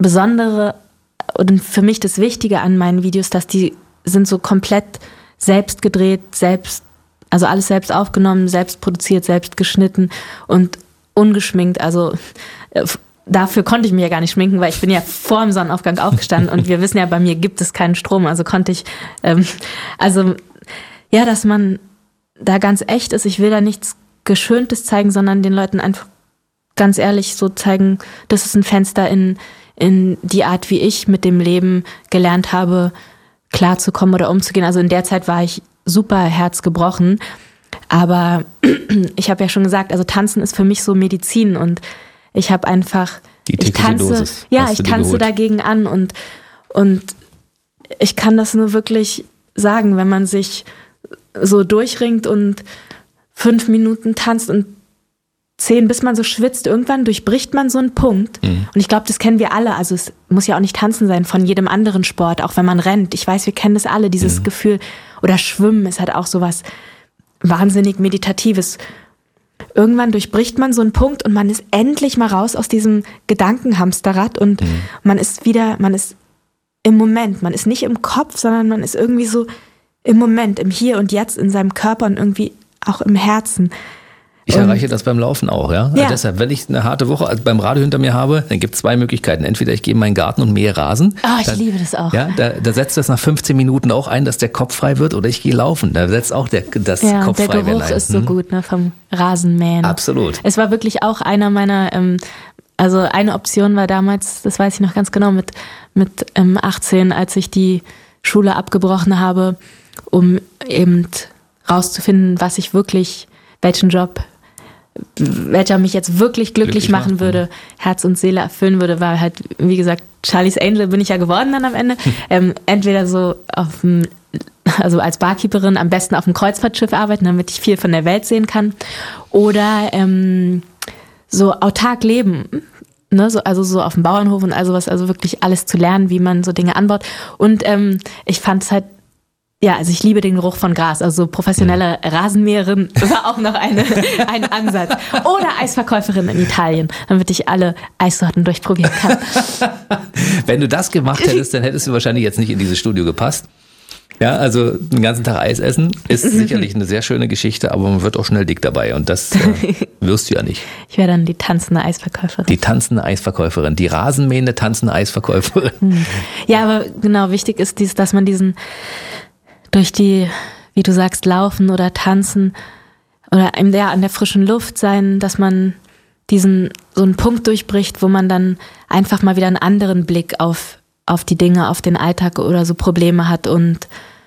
Besondere und für mich das Wichtige an meinen Videos, dass die sind so komplett selbst gedreht, also alles selbst aufgenommen, selbst produziert, selbst geschnitten und ungeschminkt. Also dafür konnte ich mich ja gar nicht schminken, weil ich bin ja vor dem Sonnenaufgang aufgestanden und wir wissen ja, bei mir gibt es keinen Strom. Also konnte ich, dass man da ganz echt ist. Ich will da nichts Geschöntes zeigen, sondern den Leuten einfach ganz ehrlich so zeigen, das ist ein Fenster in die Art, wie ich mit dem Leben gelernt habe, klarzukommen oder umzugehen. Also in der Zeit war ich super herzgebrochen. Aber ich habe ja schon gesagt, also Tanzen ist für mich so Medizin und ich habe einfach, ich tanze dagegen an und ich kann das nur wirklich sagen, wenn man sich so durchringt und 5 Minuten tanzt und 10, bis man so schwitzt, irgendwann durchbricht man so einen Punkt. Und ich glaube, das kennen wir alle. Also es muss ja auch nicht Tanzen sein, von jedem anderen Sport, auch wenn man rennt. Ich weiß, wir kennen das alle, dieses Gefühl. Oder Schwimmen ist halt auch sowas wahnsinnig Meditatives. Irgendwann durchbricht man so einen Punkt und man ist endlich mal raus aus diesem Gedankenhamsterrad und man ist im Moment. Man ist nicht im Kopf, sondern man ist irgendwie so im Moment, im Hier und Jetzt, in seinem Körper und irgendwie auch im Herzen. Ich erreiche das beim Laufen auch, ja. Also deshalb, wenn ich eine harte Woche beim Radio hinter mir habe, dann gibt es 2 Möglichkeiten. Entweder ich gehe in meinen Garten und mähe Rasen. Ich liebe das auch. Ja, da setzt das nach 15 Minuten auch ein, dass der Kopf frei wird. Oder ich gehe laufen. Da setzt auch das Kopf frei werden. Der Geruch ist so gut, ne, vom Rasenmähen. Absolut. Es war wirklich auch einer meiner, also eine Option war damals, das weiß ich noch ganz genau, mit 18, als ich die Schule abgebrochen habe, um eben rauszufinden, welchen Job, welcher mich jetzt wirklich glücklich machen würde, Herz und Seele erfüllen würde, war halt, wie gesagt, Charlie's Angel bin ich ja geworden dann am Ende. Entweder so also als Barkeeperin am besten auf dem Kreuzfahrtschiff arbeiten, damit ich viel von der Welt sehen kann. Oder so autark leben, ne? Also so auf dem Bauernhof und all sowas, also wirklich alles zu lernen, wie man so Dinge anbaut. Und ich fand es halt, also ich liebe den Geruch von Gras. Also professionelle Rasenmäherin war auch noch ein Ansatz. Oder Eisverkäuferin in Italien, damit ich alle Eissorten durchprobieren kann. Wenn du das gemacht hättest, dann hättest du wahrscheinlich jetzt nicht in dieses Studio gepasst. Ja, also den ganzen Tag Eis essen ist sicherlich eine sehr schöne Geschichte, aber man wird auch schnell dick dabei und das wirst du ja nicht. Ich wäre dann die tanzende Eisverkäuferin. Die tanzende Eisverkäuferin, die rasenmähende tanzende Eisverkäuferin. Ja, aber genau, wichtig ist dass man diesen durch die, wie du sagst, Laufen oder Tanzen oder an der frischen Luft sein, dass man so einen Punkt durchbricht, wo man dann einfach mal wieder einen anderen Blick auf die Dinge, auf den Alltag oder so Probleme hat und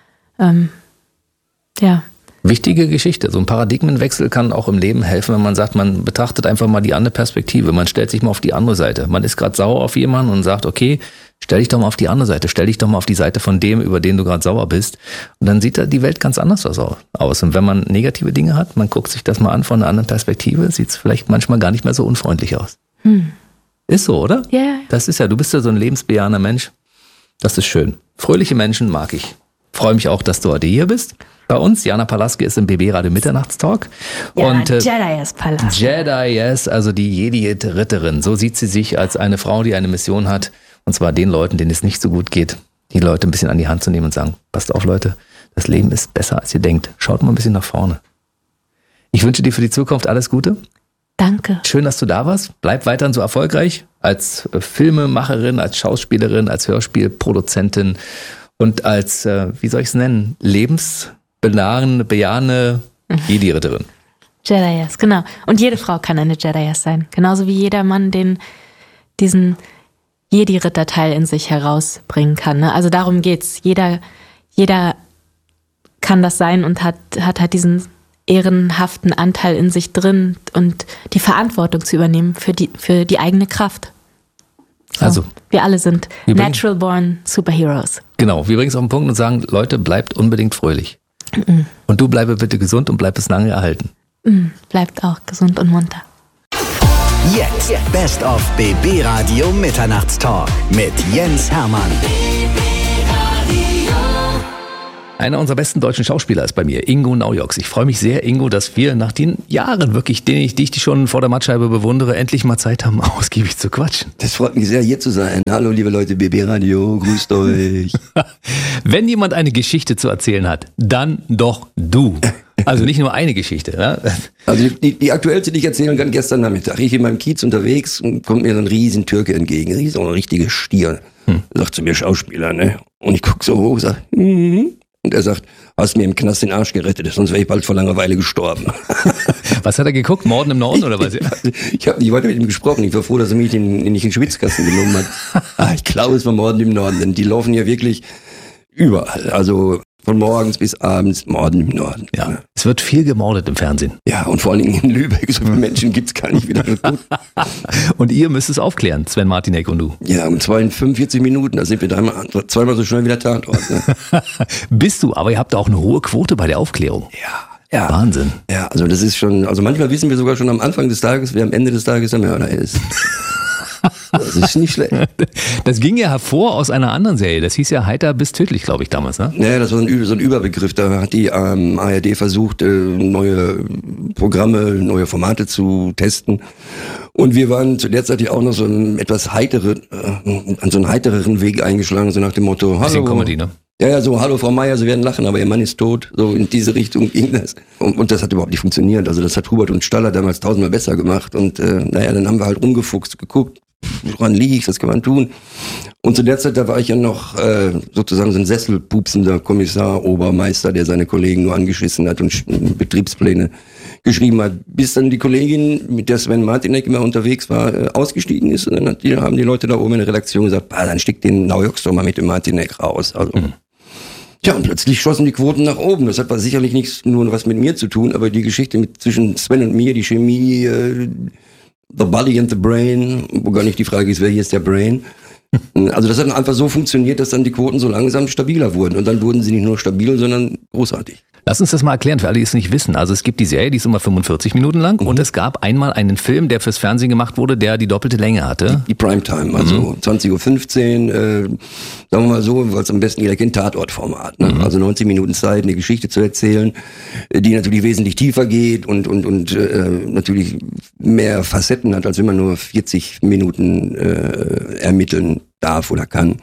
Wichtige Geschichte. So ein Paradigmenwechsel kann auch im Leben helfen, wenn man sagt, man betrachtet einfach mal die andere Perspektive. Man stellt sich mal auf die andere Seite. Man ist gerade sauer auf jemanden und sagt, okay, stell dich doch mal auf die andere Seite. Stell dich doch mal auf die Seite von dem, über den du gerade sauer bist. Und dann sieht die Welt ganz anders aus. Und wenn man negative Dinge hat, man guckt sich das mal an von einer anderen Perspektive, sieht es vielleicht manchmal gar nicht mehr so unfreundlich aus. Ist so, oder? Ja. Yeah. Das ist ja, du bist ja so ein lebensbejahender Mensch. Das ist schön. Fröhliche Menschen mag ich. Freue mich auch, dass du heute hier bist. Bei uns, Jana Palaske ist im BB Radio Mitternachtstalk. Ja, und Jedi Palaske. Jedi, also die Jedi-Ritterin. So sieht sie sich als eine Frau, die eine Mission hat. Und zwar den Leuten, denen es nicht so gut geht, die Leute ein bisschen an die Hand zu nehmen und sagen, passt auf Leute, das Leben ist besser, als ihr denkt. Schaut mal ein bisschen nach vorne. Ich wünsche dir für die Zukunft alles Gute. Danke. Schön, dass du da warst. Bleib weiterhin so erfolgreich als Filmemacherin, als Schauspielerin, als Hörspielproduzentin und als, wie soll ich es nennen, bejahende Jedi-Ritterin. Jedi, genau. Und jede Frau kann eine Jedi sein. Genauso wie jeder Mann diesen Jedi-Ritter-Teil in sich herausbringen kann. Ne? Also darum geht's. Jeder kann das sein und hat halt diesen ehrenhaften Anteil in sich drin und die Verantwortung zu übernehmen für die eigene Kraft. So, also wir alle sind natural born Superheroes. Genau, wir bringen es auf den Punkt und sagen, Leute, bleibt unbedingt fröhlich. Und du bleibe bitte gesund und bleib es lange erhalten. Bleibt auch gesund und munter. Jetzt Best of BB Radio Mitternachtstalk mit Jens Hermann. Einer unserer besten deutschen Schauspieler ist bei mir, Ingo Naujoks. Ich freue mich sehr, Ingo, dass wir nach den Jahren wirklich, die ich schon vor der Mattscheibe bewundere, endlich mal Zeit haben, ausgiebig zu quatschen. Das freut mich sehr, hier zu sein. Hallo, liebe Leute, BB Radio, grüßt euch. Wenn jemand eine Geschichte zu erzählen hat, dann doch du. Also nicht nur eine Geschichte. Ne? Also die aktuellste, die ich erzählen kann, gestern Nachmittag. Ich in meinem Kiez unterwegs und kommt mir so ein riesen Türke entgegen. So ein richtiger Stier. Sagt zu mir, Schauspieler, ne? Und ich guck so hoch, sag, Und er sagt, hast mir im Knast den Arsch gerettet, sonst wäre ich bald vor Langeweile gestorben. Was hat er geguckt? Morden im Norden oder was? Ich habe nicht weiter mit ihm gesprochen. Ich war froh, dass er mich nicht in den Schwitzkasten genommen hat. Ich glaube, es war Morden im Norden, denn die laufen ja wirklich überall. Also von morgens bis abends Morden im Norden. Ja, es wird viel gemordet im Fernsehen. Ja, und vor allen Dingen in Lübeck. So viele Menschen gibt's gar nicht wieder. Und ihr müsst es aufklären, Sven Martinek und du. Ja, um 45 Minuten, da sind wir zweimal so schnell wieder Tatort. Ne? Bist du, aber ihr habt auch eine hohe Quote bei der Aufklärung. Ja. Wahnsinn. Ja, also das ist schon, also manchmal wissen wir sogar schon am Anfang des Tages, wer am Ende des Tages der Mörder ist. Das ist nicht schlecht. Das ging ja hervor aus einer anderen Serie. Das hieß ja Heiter bis tödlich, glaube ich, damals, ne? Naja, das war so ein Überbegriff. Da hat die ARD versucht, neue Programme, neue Formate zu testen. Und wir waren zu der Zeit ja auch noch so an so einen heitereren Weg eingeschlagen, so nach dem Motto, hallo. Comedy, ne? Ja, so, hallo Frau Meier, Sie werden lachen, aber Ihr Mann ist tot. So in diese Richtung ging das. Und das hat überhaupt nicht funktioniert. Also das hat Hubert und Staller damals 1000-mal besser gemacht. Und dann haben wir halt rumgefuchst, geguckt, woran liegt, was kann man tun. Und zu der Zeit, da war ich ja noch sozusagen so ein sesselpupsender Kommissar, Obermeister, der seine Kollegen nur angeschissen hat und Betriebspläne geschrieben hat, bis dann die Kollegin, mit der Sven Martinek immer unterwegs war, ausgestiegen ist. Und dann haben die Leute da oben in der Redaktion gesagt, dann stick den Naujoks doch mal mit dem Martinek raus. Also ja, und plötzlich schossen die Quoten nach oben. Das hat sicherlich nicht nur was mit mir zu tun, aber die Geschichte zwischen Sven und mir, die Chemie, the body and the brain, wo gar nicht die Frage ist, wer hier ist der Brain. Also das hat einfach so funktioniert, dass dann die Quoten so langsam stabiler wurden. Und dann wurden sie nicht nur stabil, sondern großartig. Lass uns das mal erklären, für alle, die es nicht wissen. Also es gibt die Serie, die ist immer 45 Minuten lang und es gab einmal einen Film, der fürs Fernsehen gemacht wurde, der die doppelte Länge hatte. Die Primetime, also 20.15 Uhr, sagen wir mal so, weil es am besten jeder kennt, Tatortformat. Ne? Also 90 Minuten Zeit, eine Geschichte zu erzählen, die natürlich wesentlich tiefer geht und natürlich mehr Facetten hat, als wenn man nur 40 Minuten ermitteln darf oder kann.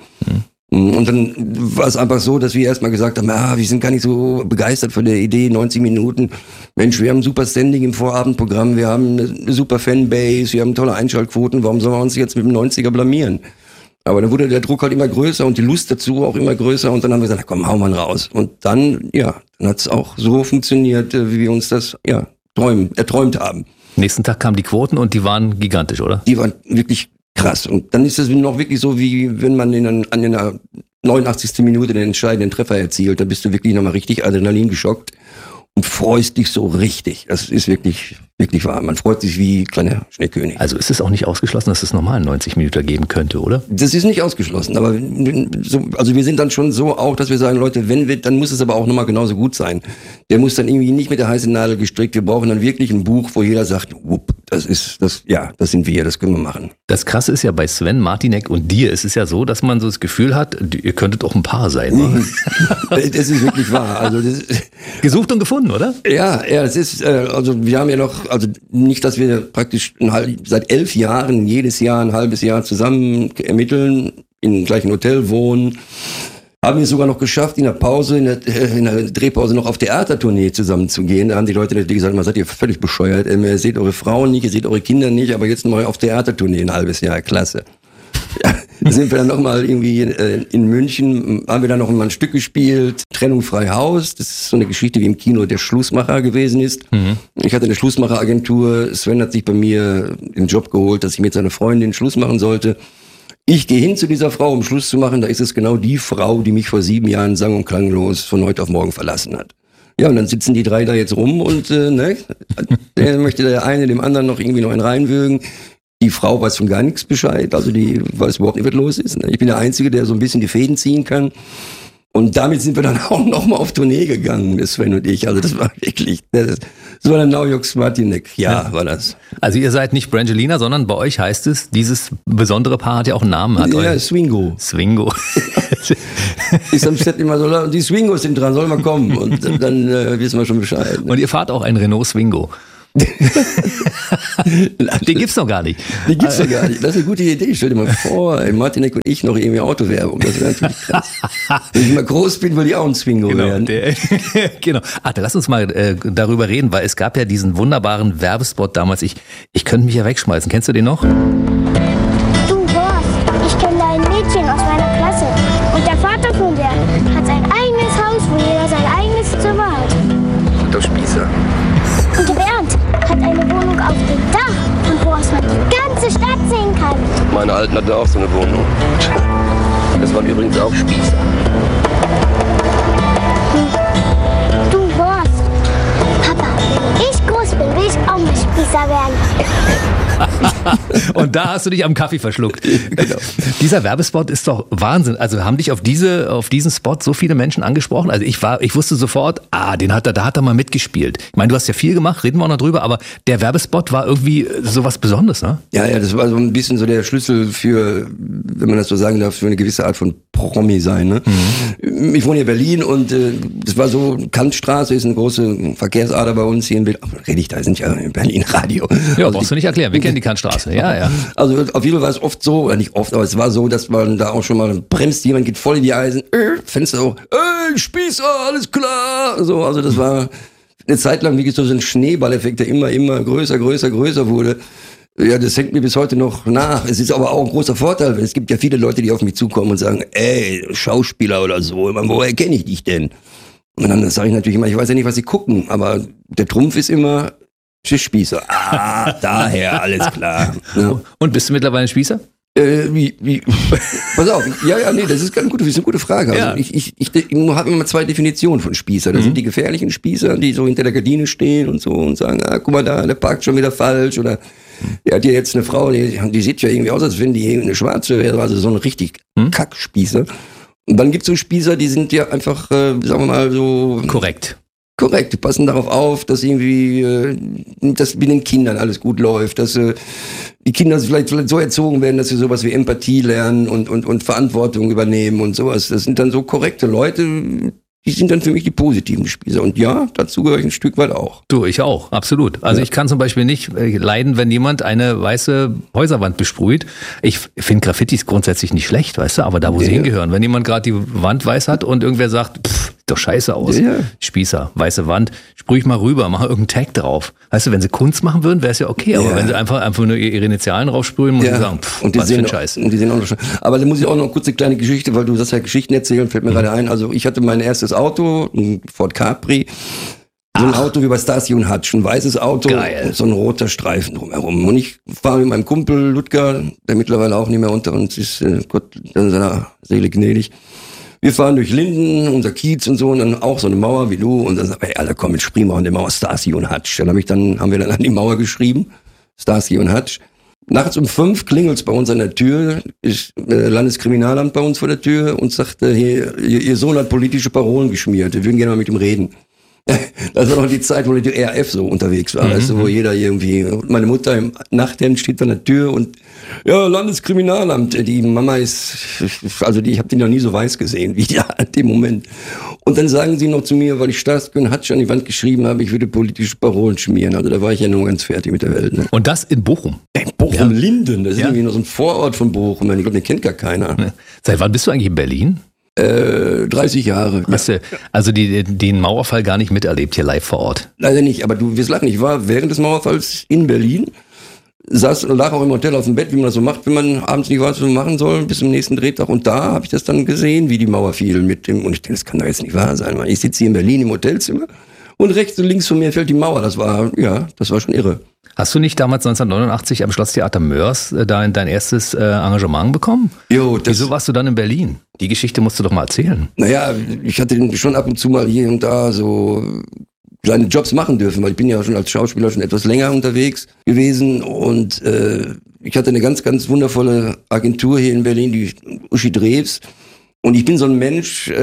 Und dann war es einfach so, dass wir erstmal gesagt haben, wir sind gar nicht so begeistert von der Idee, 90 Minuten. Mensch, wir haben ein super Standing im Vorabendprogramm, wir haben eine super Fanbase, wir haben tolle Einschaltquoten, warum sollen wir uns jetzt mit dem 90er blamieren? Aber dann wurde der Druck halt immer größer und die Lust dazu auch immer größer und dann haben wir gesagt, komm, hau mal raus. Und dann hat es auch so funktioniert, wie wir uns das erträumt haben. Nächsten Tag kamen die Quoten und die waren gigantisch, oder? Die waren wirklich krass. Und dann ist es noch wirklich so, wie wenn man an der 89. Minute den entscheidenden Treffer erzielt. Da bist du wirklich nochmal richtig Adrenalin geschockt und freust dich so richtig. Das ist wirklich, wirklich wahr. Man freut sich wie kleiner Schneekönig. Also ist es auch nicht ausgeschlossen, dass es normal 90 Minuten geben könnte, oder? Das ist nicht ausgeschlossen, aber also wir sind dann schon so auch, dass wir sagen, Leute, dann muss es aber auch nochmal genauso gut sein. Der muss dann irgendwie nicht mit der heißen Nadel gestrickt. Wir brauchen dann wirklich ein Buch, wo jeder sagt, das sind wir, das können wir machen. Das Krasse ist ja bei Sven Martinek und dir ist es ja so, dass man so das Gefühl hat, ihr könntet auch ein Paar sein. Das ist wirklich wahr. Also gesucht und gefunden, oder? Ja, es ist, also wir haben ja noch, also nicht, dass wir praktisch seit 11 Jahren jedes Jahr ein halbes Jahr zusammen ermitteln, im gleichen Hotel wohnen. Haben wir es sogar noch geschafft, in der Pause, in der Drehpause noch auf Theatertournee zusammen zu gehen. Da haben die Leute natürlich gesagt, seid ihr völlig bescheuert. Ihr seht eure Frauen nicht, ihr seht eure Kinder nicht, aber jetzt mal auf Theatertournee ein halbes Jahr. Klasse. Ja, da sind wir dann nochmal irgendwie in München, haben wir dann noch mal ein Stück gespielt, Trennung frei Haus. Das ist so eine Geschichte, wie im Kino der Schlussmacher gewesen ist. Ich hatte eine Schlussmacheragentur. Sven hat sich bei mir den Job geholt, dass ich mit seiner Freundin Schluss machen sollte. Ich gehe hin zu dieser Frau, um Schluss zu machen. Da ist es genau die Frau, die mich vor 7 Jahren sang- und klanglos von heute auf morgen verlassen hat. Ja, und dann sitzen die drei da jetzt rum und der möchte der eine dem anderen noch irgendwie noch einen reinwürgen. Die Frau weiß von gar nichts Bescheid, also die weiß überhaupt nicht, was los ist. Ich bin der Einzige, der so ein bisschen die Fäden ziehen kann. Und damit sind wir dann auch nochmal auf Tournee gegangen, Sven und ich. Also das war wirklich Das war der Naujoks Martinek. Ja, war das. Also ihr seid nicht Brangelina, sondern bei euch heißt es, dieses besondere Paar hat ja auch einen Namen. Ja, Swingo. Swingo. Ist am Set immer so, die Swingos sind dran, soll mal kommen. Und dann wissen wir schon Bescheid. Ne? Und ihr fahrt auch einen Renault Swingo. Den gibt's noch gar nicht. Den gibt's doch gar nicht. Das ist eine gute Idee. Stell dir mal vor, Martinek und ich noch irgendwie Autowerbung. Das wäre natürlich krass. Wenn ich mal groß bin, will ich auch ein Swingo werden. Genau. Lass uns mal darüber reden, weil es gab ja diesen wunderbaren Werbespot damals. Ich könnte mich ja wegschmeißen. Kennst du den noch? Du Boss, ich kenne ein Mädchen aus meiner Klasse. Und der Vater von der hat sein eigenes Haus, wo jeder sein eigenes Zimmer hat. Und der Spießer. Und der Bernd hat eine Wohnung auf dem Dach, von wo aus man die ganze Stadt sehen kann. Meine Alten hatten auch so eine Wohnung. Das waren übrigens auch Spießer. Du Boss, Papa, wenn ich groß bin, will ich auch mal Spießer werden. Und da hast du dich am Kaffee verschluckt. Genau. Dieser Werbespot ist doch Wahnsinn. Also haben dich auf diesen Spot so viele Menschen angesprochen? Also ich wusste sofort, da hat er mal mitgespielt. Ich meine, du hast ja viel gemacht, reden wir auch noch drüber, aber der Werbespot war irgendwie sowas Besonderes, ne? Ja, das war so ein bisschen so der Schlüssel für, wenn man das so sagen darf, für eine gewisse Art von Promi sein, ne? Mhm. Ich wohne hier in Berlin und das war so, Kantstraße ist eine große Verkehrsader bei uns hier in Berlin. Rede ich da, sind ja in Berlin Radio. Ja, brauchst du nicht erklären, wir kennen die Kantstraße, ja. Also auf jeden Fall war es oft so, oder nicht oft, aber es war so, dass man da auch schon mal bremst, jemand geht voll in die Eisen, Fenster hoch, Spießer, alles klar. So, also das war eine Zeit lang wirklich so ein Schneeballeffekt, der immer größer wurde. Ja, das hängt mir bis heute noch nach. Es ist aber auch ein großer Vorteil, weil es gibt ja viele Leute, die auf mich zukommen und sagen, Schauspieler oder so, woher kenne ich dich denn? Und dann sage ich natürlich immer, ich weiß ja nicht, was sie gucken, aber der Trumpf ist immer Spießer. Daher, alles klar. Ja. Und bist du mittlerweile ein Spießer? Pass auf, das ist eine gute Frage. Also ja. Ich habe immer zwei Definitionen von Spießer. Das sind die gefährlichen Spießer, die so hinter der Gardine stehen und so und sagen, guck mal da, der parkt schon wieder falsch. Oder der hat hier jetzt eine Frau, die sieht ja irgendwie aus, als wenn die eine Schwarze wäre. Also so ein richtig Kackspießer. Und dann gibt's so Spießer, die sind ja einfach, sagen wir mal so... Korrekt, die passen darauf auf, dass irgendwie, dass mit den Kindern alles gut läuft, dass die Kinder vielleicht so erzogen werden, dass sie sowas wie Empathie lernen und Verantwortung übernehmen und sowas. Das sind dann so korrekte Leute, die sind dann für mich die positiven Spießer. Und ja, dazu gehöre ich ein Stück weit auch. Du, ich auch, absolut. Also ich kann zum Beispiel nicht leiden, wenn jemand eine weiße Häuserwand besprüht. Ich finde Graffitis grundsätzlich nicht schlecht, weißt du, aber da, wo sie hingehören. Wenn jemand gerade die Wand weiß hat und irgendwer sagt, sieht doch scheiße aus. Ja. Spießer, weiße Wand, sprüh ich mal rüber, mach irgendeinen Tag drauf. Weißt du, wenn sie Kunst machen würden, wäre es ja okay. Aber wenn sie einfach nur ihre Initialen draufsprühen, muss ich sagen, was für ein Scheiß. Und die sehen auch noch schön. Aber da muss ich auch noch kurz eine kleine Geschichte, weil du sagst ja Geschichten erzählen, fällt mir gerade ein. Also ich hatte mein erstes Auto, ein Ford Capri. So ein Auto wie bei Starsky und Hutch, ein weißes Auto, und so ein roter Streifen drumherum. Und ich fahre mit meinem Kumpel Ludger, der mittlerweile auch nicht mehr unter uns ist, Gott in seiner Seele gnädig. Wir fahren durch Linden, unser Kiez und so, und dann auch so eine Mauer wie du. Und dann sagen wir, hey, Alter, komm, jetzt springen wir an der Mauer Starsky und Hutch. Dann haben wir dann an die Mauer geschrieben, Starsky und Hutch. Nachts um 5 klingelt's bei uns an der Tür, ist Landeskriminalamt bei uns vor der Tür und sagt, ihr Sohn hat politische Parolen geschmiert, wir würden gerne mal mit ihm reden. Das war noch die Zeit, wo die RAF so unterwegs war, weißt du, wo jeder irgendwie, meine Mutter im Nachthemd steht an der Tür und ja, Landeskriminalamt, die Mama ist, also ich habe die noch nie so weiß gesehen wie da in dem Moment. Und dann sagen sie noch zu mir, weil ich Starsky und Hutch an die Wand geschrieben habe, ich würde politische Parolen schmieren. Also da war ich ja nur ganz fertig mit der Welt. Ne? Und das in Bochum? In Bochum-Linden, das ist irgendwie noch so ein Vorort von Bochum. Ich glaube, den kennt gar keiner. Ja. Seit wann bist du eigentlich in Berlin? 30 Jahre. Hast du also den Mauerfall gar nicht miterlebt hier live vor Ort? Leider nicht, aber du wirst lachen. Ich war während des Mauerfalls in Berlin, lag auch im Hotel auf dem Bett, wie man das so macht, wenn man abends nicht weiß, was man machen soll, bis zum nächsten Drehtag. Und da habe ich das dann gesehen, wie die Mauer fiel und ich denke, das kann doch jetzt nicht wahr sein. Ich sitze hier in Berlin im Hotelzimmer und rechts und links von mir fällt die Mauer. Das war schon irre. Hast du nicht damals 1989 am Schlosstheater Mörs dein erstes Engagement bekommen? Wieso warst du dann in Berlin? Die Geschichte musst du doch mal erzählen. Naja, ich hatte schon ab und zu mal hier und da so kleine Jobs machen dürfen, weil ich bin ja schon als Schauspieler schon etwas länger unterwegs gewesen und ich hatte eine ganz, ganz wundervolle Agentur hier in Berlin, die Uschi Drews. Und ich bin so ein Mensch,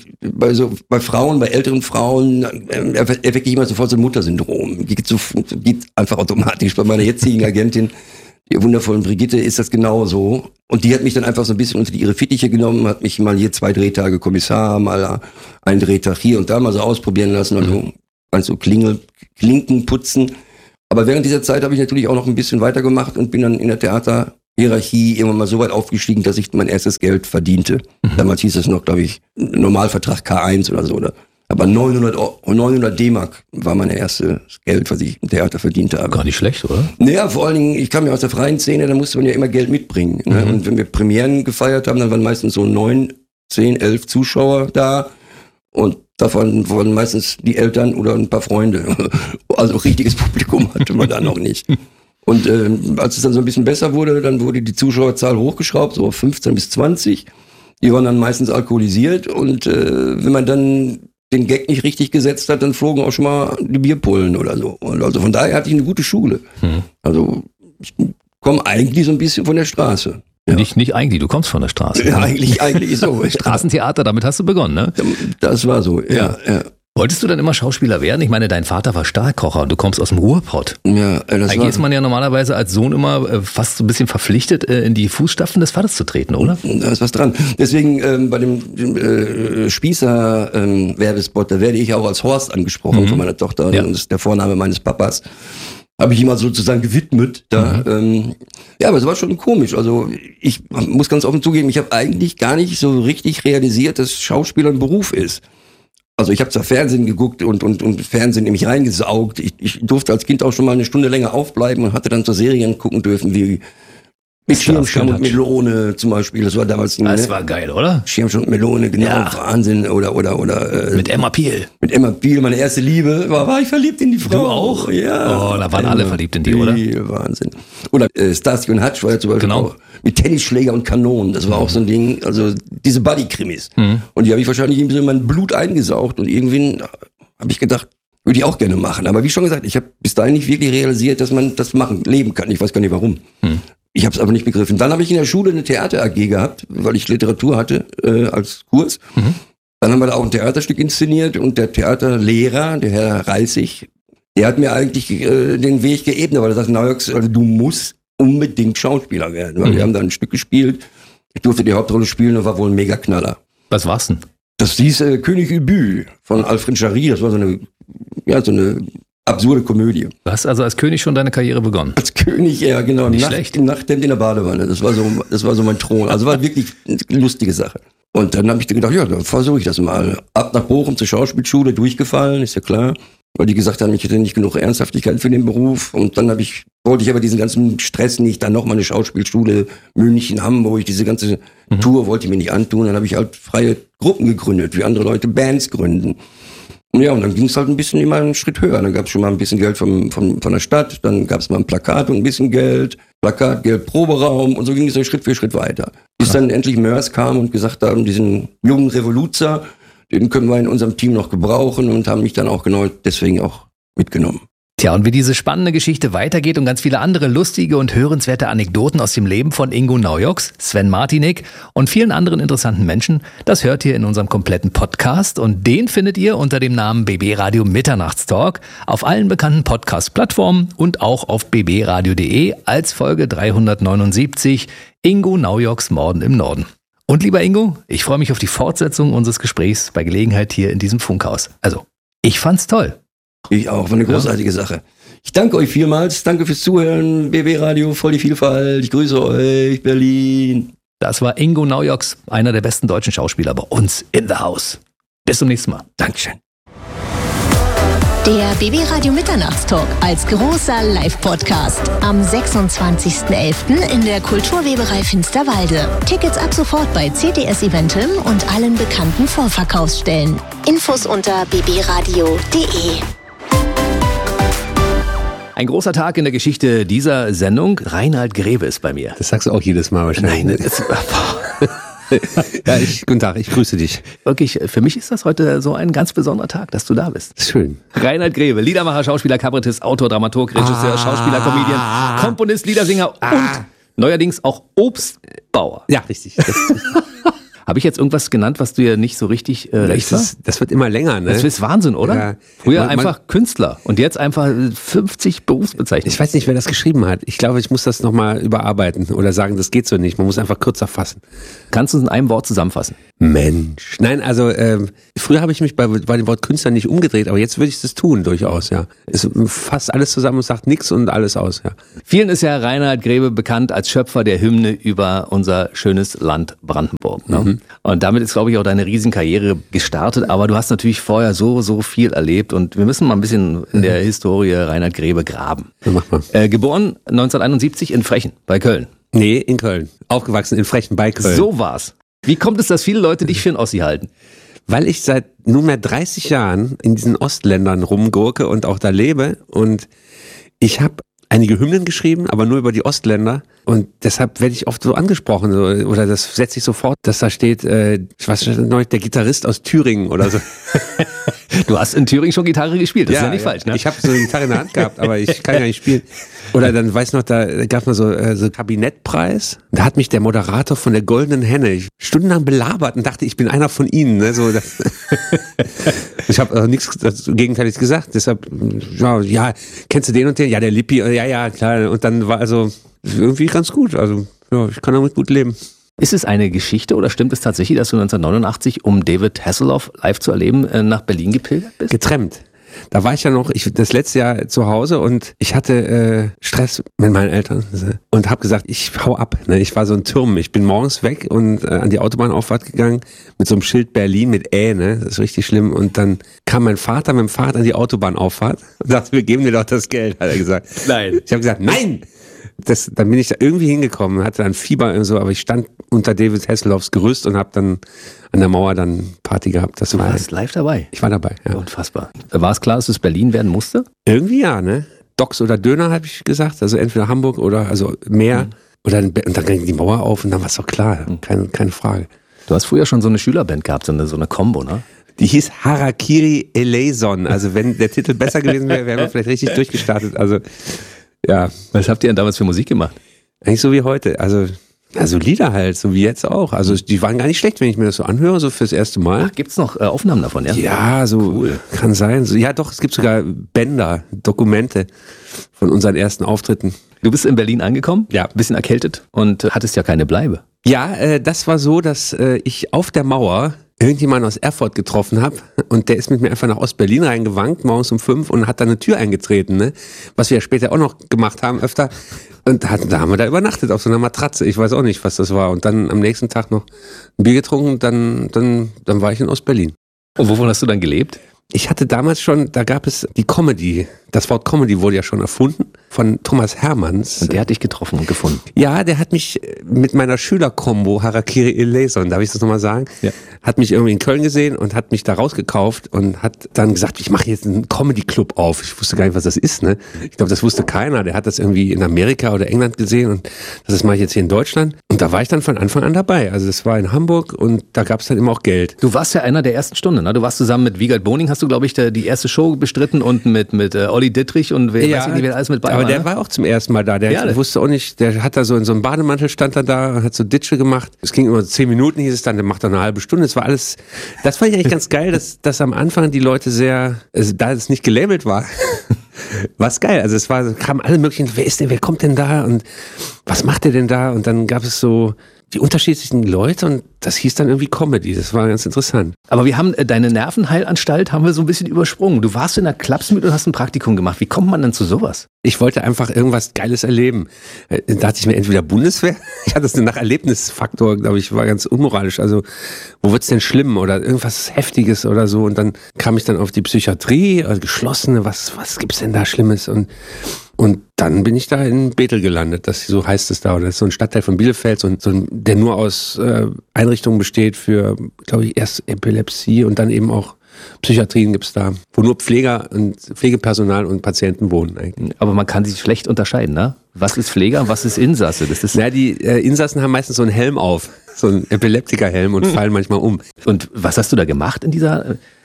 bei Frauen, bei älteren Frauen, erwecke ich immer sofort so ein Muttersyndrom. Geht einfach automatisch. Bei meiner jetzigen Agentin, der wundervollen Brigitte, ist das genauso. Und die hat mich dann einfach so ein bisschen unter ihre Fittiche genommen, hat mich mal hier 2 Drehtage Kommissar, mal einen Drehtag hier und da mal so ausprobieren lassen, also Klinken putzen. Aber während dieser Zeit habe ich natürlich auch noch ein bisschen weitergemacht und bin dann in der Theaterhierarchie irgendwann mal so weit aufgestiegen, dass ich mein erstes Geld verdiente. Damals hieß es noch, glaube ich, Normalvertrag K1 oder so. Aber 900 D-Mark war mein erstes Geld, was ich im Theater verdient habe. Gar nicht schlecht, oder? Naja, vor allen Dingen, ich kam ja aus der freien Szene, da musste man ja immer Geld mitbringen. Ne? Und wenn wir Premieren gefeiert haben, dann waren meistens so 9, 10, 11 Zuschauer da. Und davon waren meistens die Eltern oder ein paar Freunde. Also richtiges Publikum hatte man da noch nicht. Und als es dann so ein bisschen besser wurde, dann wurde die Zuschauerzahl hochgeschraubt, so auf 15 bis 20. Die waren dann meistens alkoholisiert. Und wenn man dann den Gag nicht richtig gesetzt hat, dann flogen auch schon mal die Bierpullen oder so. Und also von daher hatte ich eine gute Schule. Also ich komme eigentlich so ein bisschen von der Straße. Ja. Nicht eigentlich, du kommst von der Straße. Ja, eigentlich so. Straßentheater, damit hast du begonnen, ne? Das war so, ja. Wolltest du dann immer Schauspieler werden? Ich meine, dein Vater war Stahlkocher und du kommst aus dem Ruhrpott. Ja, Eigentlich ist man ja normalerweise als Sohn immer fast so ein bisschen verpflichtet, in die Fußstapfen des Vaters zu treten, oder? Da ist was dran. Deswegen bei dem Spießer-Werbespot, da werde ich auch als Horst angesprochen von meiner Tochter. Ja. Das ist der Vorname meines Papas. Habe ich ihm mal sozusagen gewidmet. Ja, aber es war schon komisch. Also ich muss ganz offen zugeben, ich habe eigentlich gar nicht so richtig realisiert, dass Schauspieler ein Beruf ist. Also ich habe zwar Fernsehen geguckt und Fernsehen in mich reingesaugt. Ich durfte als Kind auch schon mal eine Stunde länger aufbleiben und hatte dann so Serien gucken dürfen wie mit Schirmscham und Melone zum Beispiel. Das war damals das war geil, oder? Schirmscham und Melone, genau, ja. Wahnsinn. Oder mit Emma Peel. Mit Emma Peel, meine erste Liebe. War ich verliebt in die Frau. Du auch? Ja. Oh, da waren alle verliebt in die, oder? Wahnsinn. Oder Starsky und Hutch war ja zum Beispiel auch mit Tennisschläger und Kanonen. Das war auch so ein Ding, also diese Buddy-Krimis. Und die habe ich wahrscheinlich in mein Blut eingesaugt und irgendwie habe ich gedacht, würde ich auch gerne machen. Aber wie schon gesagt, ich habe bis dahin nicht wirklich realisiert, dass man das leben kann. Ich weiß gar nicht warum. Ich habe es aber nicht begriffen. Dann habe ich in der Schule eine Theater-AG gehabt, weil ich Literatur hatte als Kurs. Dann haben wir da auch ein Theaterstück inszeniert und der Theaterlehrer, der Herr Reissig, der hat mir eigentlich den Weg geebnet, weil er sagt, Naujoks, also du musst unbedingt Schauspieler werden. Weil wir haben da ein Stück gespielt, ich durfte die Hauptrolle spielen und war wohl ein Mega-Knaller. Was war's denn? Das hieß König Ubu von Alfred Jarry, das war so eine absurde Komödie. Du hast also als König schon deine Karriere begonnen? Als König, ja, genau. Nicht schlecht. Nachthemd in der Badewanne. Das war so mein Thron. Also war wirklich eine lustige Sache. Und dann habe ich gedacht, ja, dann versuche ich das mal. Ab nach Bochum zur Schauspielschule, durchgefallen, ist ja klar. Weil die gesagt haben, ich hätte nicht genug Ernsthaftigkeit für den Beruf. Und dann wollte ich aber diesen ganzen Stress nicht, dann nochmal eine Schauspielschule, München, Hamburg, diese ganze Tour wollte ich mir nicht antun. Dann habe ich halt freie Gruppen gegründet, wie andere Leute Bands gründen. Ja, und dann ging es halt ein bisschen immer einen Schritt höher. Dann gab es schon mal ein bisschen Geld von der Stadt, dann gab es mal ein Plakat und ein bisschen Geld, Plakatgeld, Proberaum und so ging es dann Schritt für Schritt weiter. Bis dann endlich Mörs kam und gesagt haben, diesen jungen Revoluzer, den können wir in unserem Team noch gebrauchen und haben mich dann auch genau deswegen auch mitgenommen. Tja, und wie diese spannende Geschichte weitergeht und ganz viele andere lustige und hörenswerte Anekdoten aus dem Leben von Ingo Naujoks, Sven Martinek und vielen anderen interessanten Menschen, das hört ihr in unserem kompletten Podcast und den findet ihr unter dem Namen BB Radio Mitternachtstalk auf allen bekannten Podcast-Plattformen und auch auf bbradio.de als Folge 379 Ingo Naujoks Morden im Norden. Und lieber Ingo, ich freue mich auf die Fortsetzung unseres Gesprächs bei Gelegenheit hier in diesem Funkhaus. Also, ich fand's toll. Ich auch, war eine großartige Sache. Ich danke euch vielmals, danke fürs Zuhören, BB Radio, voll die Vielfalt, ich grüße euch, Berlin. Das war Ingo Naujoks, einer der besten deutschen Schauspieler bei uns in the house. Bis zum nächsten Mal. Dankeschön. Der BB Radio Mitternachtstalk als großer Live-Podcast am 26.11. in der Kulturweberei Finsterwalde. Tickets ab sofort bei CTS Eventim und allen bekannten Vorverkaufsstellen. Infos unter bbradio.de. Ein großer Tag in der Geschichte dieser Sendung. Reinhard Grebe ist bei mir. Das sagst du auch jedes Mal wahrscheinlich. Nein, ja, guten Tag, ich grüße dich. Wirklich, für mich ist das heute so ein ganz besonderer Tag, dass du da bist. Schön. Reinhard Grebe, Liedermacher, Schauspieler, Kabarettist, Autor, Dramaturg, Regisseur, Schauspieler, Comedian, Komponist, Liedersinger und neuerdings auch Obstbauer. Ja, richtig. Habe ich jetzt irgendwas genannt, was du ja nicht so richtig recht war? Das wird immer länger, ne? Das ist Wahnsinn, oder? Ja. Früher einfach Künstler und jetzt einfach 50 Berufsbezeichnungen. Ich weiß nicht, wer das geschrieben hat. Ich glaube, ich muss das nochmal überarbeiten oder sagen, das geht so nicht. Man muss einfach kürzer fassen. Kannst du es in einem Wort zusammenfassen? Mensch. Nein, also früher habe ich mich bei dem Wort Künstler nicht umgedreht, aber jetzt würde ich das tun, durchaus, ja. Es fasst alles zusammen und sagt nichts und alles aus, ja. Vielen ist ja Reinhard Grebe bekannt als Schöpfer der Hymne über unser schönes Land Brandenburg. Ne? Und damit ist, glaube ich, auch deine Riesenkarriere gestartet. Aber du hast natürlich vorher so viel erlebt und wir müssen mal ein bisschen in der Historie Reinhard Grebe graben. Ja, mach mal. Geboren 1971 in Frechen bei Köln. Nee, in Köln. Aufgewachsen in Frechen bei Köln. So war's. Wie kommt es, dass viele Leute dich für einen Ossi halten? Weil ich seit nunmehr 30 Jahren in diesen Ostländern rumgurke und auch da lebe und ich habe einige Hymnen geschrieben, aber nur über die Ostländer und deshalb werde ich oft so angesprochen oder das setze ich sofort, dass da steht, was steht neulich, der Gitarrist aus Thüringen oder so. Du hast in Thüringen schon Gitarre gespielt, das ist ja nicht falsch, ne? Ich habe so eine Gitarre in der Hand gehabt, aber ich kann ja nicht spielen. Oder dann weiß noch, da gab es mal so Kabinettpreis. Da hat mich der Moderator von der Goldenen Henne stundenlang belabert und dachte, ich bin einer von ihnen. Ne? So, ich habe nichts Gegenteiliges gesagt. Deshalb, ja, kennst du den und den? Ja, der Lippi. Ja, klar. Und dann war also irgendwie ganz gut. Also ja, ich kann damit gut leben. Ist es eine Geschichte oder stimmt es tatsächlich, dass du 1989, um David Hasselhoff live zu erleben, nach Berlin gepilgert bist? Getrennt. Da war ich ja noch, das letzte Jahr zu Hause und ich hatte Stress mit meinen Eltern und habe gesagt, ich hau ab. Ne? Ich war so ein Turm. Ich bin morgens weg und an die Autobahnauffahrt gegangen mit so einem Schild Berlin mit ne? Das ist richtig schlimm. Und dann kam mein Vater mit dem Fahrrad an die Autobahnauffahrt und sagte, wir geben dir doch das Geld, hat er gesagt. Nein. Ich habe gesagt, nein! Dann bin ich da irgendwie hingekommen, hatte dann Fieber und so, aber ich stand unter David Hasselhoffs Gerüst und habe dann an der Mauer dann Party gehabt. Du warst live dabei? Ich war dabei, ja. Unfassbar. War es klar, dass es Berlin werden musste? Irgendwie ja, ne? Docs oder Döner, habe ich gesagt, also entweder Hamburg oder also Meer. Und dann ging die Mauer auf und dann war es doch klar, keine Frage. Du hast früher schon so eine Schülerband gehabt, so eine Combo, ne? Die hieß Harakiri Eleison, also wenn der Titel besser gewesen wäre, wären wir vielleicht richtig durchgestartet, also ja. Was habt ihr denn damals für Musik gemacht? Eigentlich so wie heute. Also Lieder halt, so wie jetzt auch. Also die waren gar nicht schlecht, wenn ich mir das so anhöre, so fürs erste Mal. Ach, gibt's noch Aufnahmen davon, ja? Ja, so cool. Kann sein. So, ja doch, es gibt sogar Bänder, Dokumente von unseren ersten Auftritten. Du bist in Berlin angekommen? Ja. Ein bisschen erkältet und hattest ja keine Bleibe. Ja, das war so, dass ich auf der Mauer irgendjemanden aus Erfurt getroffen habe und der ist mit mir einfach nach Ostberlin reingewankt, morgens um 5 und hat dann eine Tür eingetreten, ne? Was wir ja später auch noch gemacht haben öfter. Und da haben wir da übernachtet auf so einer Matratze. Ich weiß auch nicht, was das war. Und dann am nächsten Tag noch ein Bier getrunken, dann war ich in Ostberlin. Und wovon hast du dann gelebt? Ich hatte damals schon, da gab es die Comedy. Das Wort Comedy wurde ja schon erfunden von Thomas Hermanns. Und der hat dich getroffen und gefunden. Ja, der hat mich mit meiner Schülerkombo Harakiri Eleison, darf ich das nochmal sagen? Ja. Hat mich irgendwie in Köln gesehen und hat mich da rausgekauft und hat dann gesagt, ich mache jetzt einen Comedy-Club auf. Ich wusste gar nicht, was das ist, ne? Ich glaube, das wusste keiner. Der hat das irgendwie in Amerika oder England gesehen und das mache ich jetzt hier in Deutschland. Und da war ich dann von Anfang an dabei. Also das war in Hamburg und da gab es dann immer auch Geld. Du warst ja einer der ersten Stunden, ne? Du warst zusammen mit Wiegald Boning, hast du, glaube ich, die erste Show bestritten und mit Olli Dittrich und weiß ich nicht, wer alles mit bei war. Aber der war auch zum ersten Mal da. Der wusste auch nicht, der hat da so in so einem Bademantel stand er da und hat so Ditsche gemacht. Es ging immer 10 Minuten, hieß es dann, der macht dann eine halbe Stunde. Das war alles, das fand ich eigentlich ganz geil, dass am Anfang die Leute da es nicht gelabelt war, war's geil. Also kamen alle möglichen, wer kommt denn da und was macht der denn da? Und dann gab es so die unterschiedlichen Leute und das hieß dann irgendwie Comedy. Das war ganz interessant. Aber wir haben deine Nervenheilanstalt haben wir so ein bisschen übersprungen. Du warst in der Klapsmühle und hast ein Praktikum gemacht. Wie kommt man denn zu sowas? Ich wollte einfach irgendwas Geiles erleben. Da dachte ich mir entweder Bundeswehr. Ich hatte das nach Erlebnisfaktor, glaube ich, war ganz unmoralisch. Also, wo wird's denn schlimm oder irgendwas Heftiges oder so? Und dann kam ich dann auf die Psychiatrie, geschlossene, was gibt's denn da Schlimmes? Und dann bin ich da in Bethel gelandet, so heißt es da. Oder das ist so ein Stadtteil von Bielefeld, der nur aus Einrichtungen besteht für, glaube ich, erst Epilepsie und dann eben auch Psychiatrien gibt's da, wo nur Pfleger und Pflegepersonal und Patienten wohnen eigentlich. Aber man kann sich schlecht unterscheiden, ne? Was ist Pfleger und was ist Insasse? Die Insassen haben meistens so einen Helm auf, so einen Epileptikerhelm und fallen manchmal um. Und was hast du da gemacht in dieser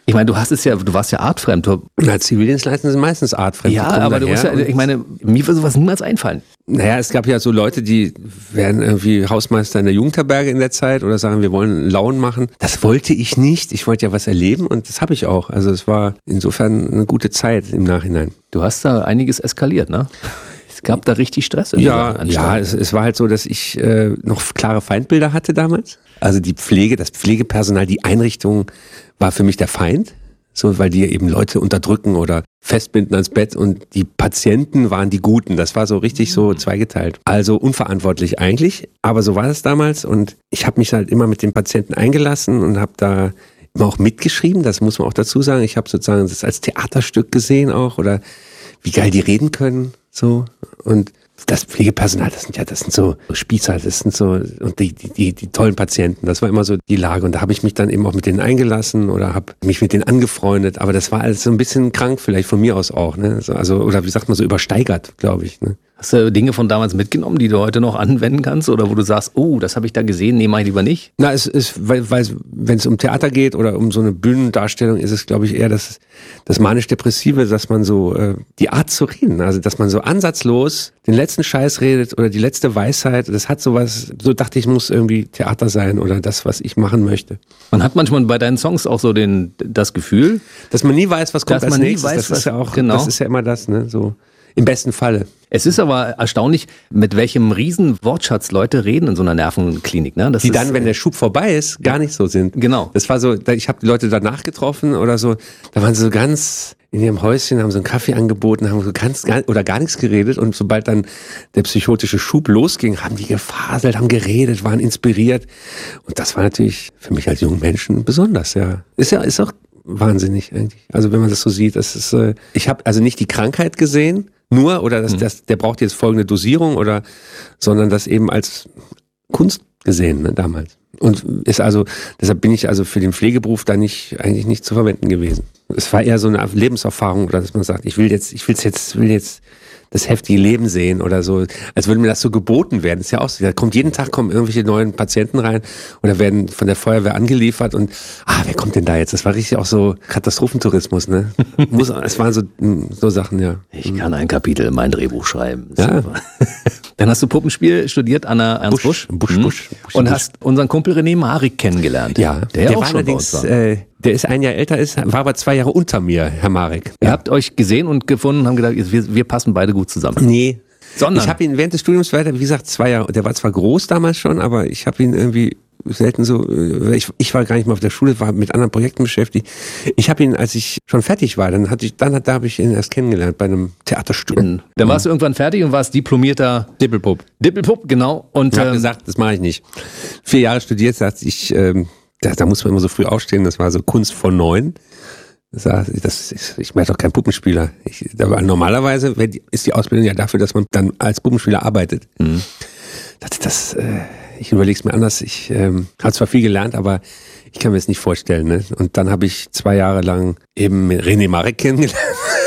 Ich meine, du warst ja artfremd. Na, Zivildienstleister sind meistens artfremd. Ja, aber du musst ja, ich meine, mir würde sowas niemals einfallen. Naja, es gab ja so Leute, die werden irgendwie Hausmeister in der Jugendherberge in der Zeit oder sagen, wir wollen einen Lauen machen. Das wollte ich nicht. Ich wollte ja was erleben und das habe ich auch. Also es war insofern eine gute Zeit im Nachhinein. Du hast da einiges eskaliert, ne? Es gab da richtig Stress. Ja, es war halt so, dass ich noch klare Feindbilder hatte damals. Also die Pflege, das Pflegepersonal, die Einrichtung war für mich der Feind. So, weil die eben Leute unterdrücken oder festbinden ans Bett und die Patienten waren die Guten. Das war so richtig so zweigeteilt. Also unverantwortlich eigentlich, aber so war es damals und ich habe mich halt immer mit den Patienten eingelassen und habe da immer auch mitgeschrieben, das muss man auch dazu sagen. Ich habe sozusagen das als Theaterstück gesehen auch oder wie geil die reden können, so. Und das Pflegepersonal, das sind so Spießer, das sind so, und die tollen Patienten, das war immer so die Lage. Und da habe ich mich dann eben auch mit denen eingelassen oder habe mich mit denen angefreundet, aber das war alles so ein bisschen krank, vielleicht von mir aus auch, ne? Also, oder wie sagt man, so übersteigert, glaube ich, ne? Hast du Dinge von damals mitgenommen, die du heute noch anwenden kannst oder wo du sagst, oh, das habe ich da gesehen, nee, mach ich lieber nicht? Na, es ist, weil wenn es um Theater geht oder um so eine Bühnendarstellung, ist es, glaube ich, eher das manisch-depressive, dass man so die Art zu reden, also dass man so ansatzlos den letzten Scheiß redet oder die letzte Weisheit, das hat sowas, so dachte ich, muss irgendwie Theater sein oder das, was ich machen möchte. Man hat manchmal bei deinen Songs auch so das Gefühl, dass man nie weiß, was kommt als nächstes. Das ist ja auch, genau. Das ist ja immer das, ne, so. Im besten Falle. Es ist aber erstaunlich, mit welchem riesen Wortschatz Leute reden in so einer Nervenklinik. Ne? Die dann, wenn der Schub vorbei ist, gar nicht so sind. Genau. Das war so, ich habe die Leute danach getroffen oder so, da waren sie so ganz in ihrem Häuschen, haben so einen Kaffee angeboten, haben so gar nichts geredet und sobald dann der psychotische Schub losging, haben die gefaselt, haben geredet, waren inspiriert und das war natürlich für mich als jungen Menschen besonders, ja. Ist auch wahnsinnig eigentlich. Also wenn man das so sieht, das ist, ich habe also nicht die Krankheit gesehen, nur, oder der braucht jetzt folgende Dosierung oder, sondern das eben als Kunst gesehen, ne, damals. Und ist also, deshalb bin ich also für den Pflegeberuf da eigentlich nicht zu verwenden gewesen. Es war eher so eine Lebenserfahrung, oder dass man sagt, ich will jetzt das heftige Leben sehen oder so, als würde mir das so geboten werden. Das ist ja auch so, jeden Tag kommen irgendwelche neuen Patienten rein oder werden von der Feuerwehr angeliefert und wer kommt denn da jetzt? Das war richtig auch so Katastrophentourismus, ne? Es waren so Sachen, ja. Ich kann ein Kapitel in mein Drehbuch schreiben. Ja. Dann hast du Puppenspiel studiert an der Ernst Busch. Und hast unseren Kumpel René Marik kennengelernt. Ja, der auch war schon allerdings, der ist ein Jahr älter, war aber 2 Jahre unter mir, Herr Marik. Ihr habt euch gesehen und gefunden und haben gedacht, wir passen beide gut zusammen. Nee. Ich habe ihn während des Studiums weiter, wie gesagt, 2 Jahre, der war zwar groß damals schon, aber ich habe ihn irgendwie selten so, ich war gar nicht mehr auf der Schule, war mit anderen Projekten beschäftigt. Ich habe ihn, als ich schon fertig war, da habe ich ihn erst kennengelernt bei einem Theaterstück. Dann warst du irgendwann fertig und warst diplomierter Dippelpupp, genau. Und ich habe gesagt, das mache ich nicht. 4 Jahre studiert, sagte ich, da muss man immer so früh aufstehen, das war so Kunst vor 9. Ich werde doch kein Puppenspieler. Aber normalerweise ist die Ausbildung ja dafür, dass man dann als Puppenspieler arbeitet. Mhm. Ich überlege es mir anders. Ich habe zwar viel gelernt, aber ich kann mir das nicht vorstellen. Ne? Und dann habe ich 2 Jahre lang eben René Marik kennengelernt.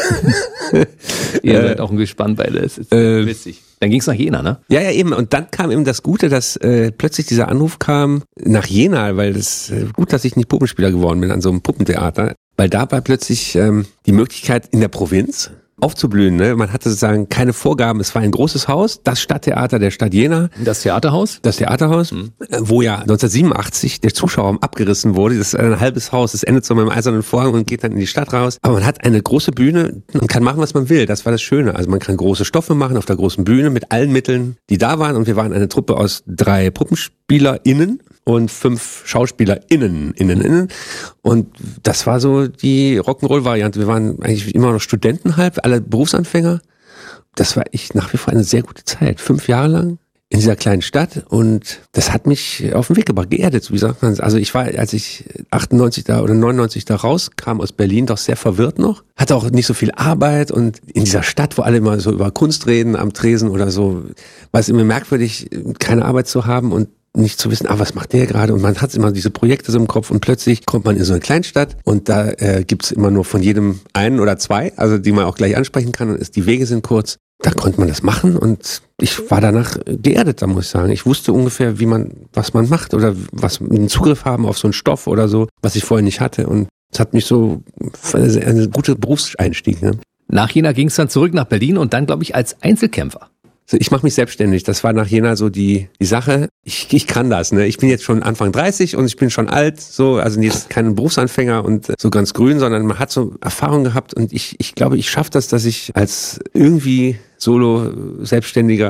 Ihr seid auch gespannt beide. Das ist witzig. Dann ging es nach Jena, ne? Ja, eben. Und dann kam eben das Gute, dass plötzlich dieser Anruf kam nach Jena, weil das gut, dass ich nicht Puppenspieler geworden bin an so einem Puppentheater. Weil da war plötzlich die Möglichkeit in der Provinz aufzublühen. Ne? Man hatte sozusagen keine Vorgaben. Es war ein großes Haus, das Stadttheater der Stadt Jena. Das Theaterhaus? Das Theaterhaus, wo ja 1987 der Zuschauerraum abgerissen wurde. Das ist ein halbes Haus, das endet so mit einem eisernen Vorhang und geht dann in die Stadt raus. Aber man hat eine große Bühne und kann machen, was man will. Das war das Schöne. Also man kann große Stoffe machen auf der großen Bühne mit allen Mitteln, die da waren. Und wir waren eine Truppe aus 3 PuppenspielerInnen und 5 SchauspielerInnen. Und das war so die Rock'n'Roll-Variante. Wir waren eigentlich immer noch Studenten halb, alle Berufsanfänger. Das war nach wie vor eine sehr gute Zeit. 5 Jahre lang in dieser kleinen Stadt und das hat mich auf den Weg gebracht, geerdet, wie sagt man. Also ich war, als ich 98 da oder 99 da rauskam aus Berlin, doch sehr verwirrt noch. Hatte auch nicht so viel Arbeit und in dieser Stadt, wo alle immer so über Kunst reden am Tresen oder so, war es immer merkwürdig, keine Arbeit zu haben und nicht zu wissen, was macht der gerade? Und man hat immer diese Projekte so im Kopf und plötzlich kommt man in so eine Kleinstadt und da gibt's immer nur von jedem 1 oder 2, also die man auch gleich ansprechen kann und die Wege sind kurz. Da konnte man das machen und ich war danach geerdet, da muss ich sagen. Ich wusste ungefähr, was man macht oder was einen Zugriff haben auf so einen Stoff oder so, was ich vorher nicht hatte und Das hat mich so, ein guter Berufseinstieg. Ne? Nach Jena ging es dann zurück nach Berlin und dann, glaube ich, als Einzelkämpfer. Also ich mache mich selbstständig. Das war nach Jena so die Sache. Ich kann das. Ne? Ich bin jetzt schon Anfang 30 und ich bin schon alt. So, also jetzt kein Berufsanfänger und so ganz grün, sondern man hat so Erfahrung gehabt und ich glaube, ich schaffe das, dass ich als irgendwie Solo-Selbstständiger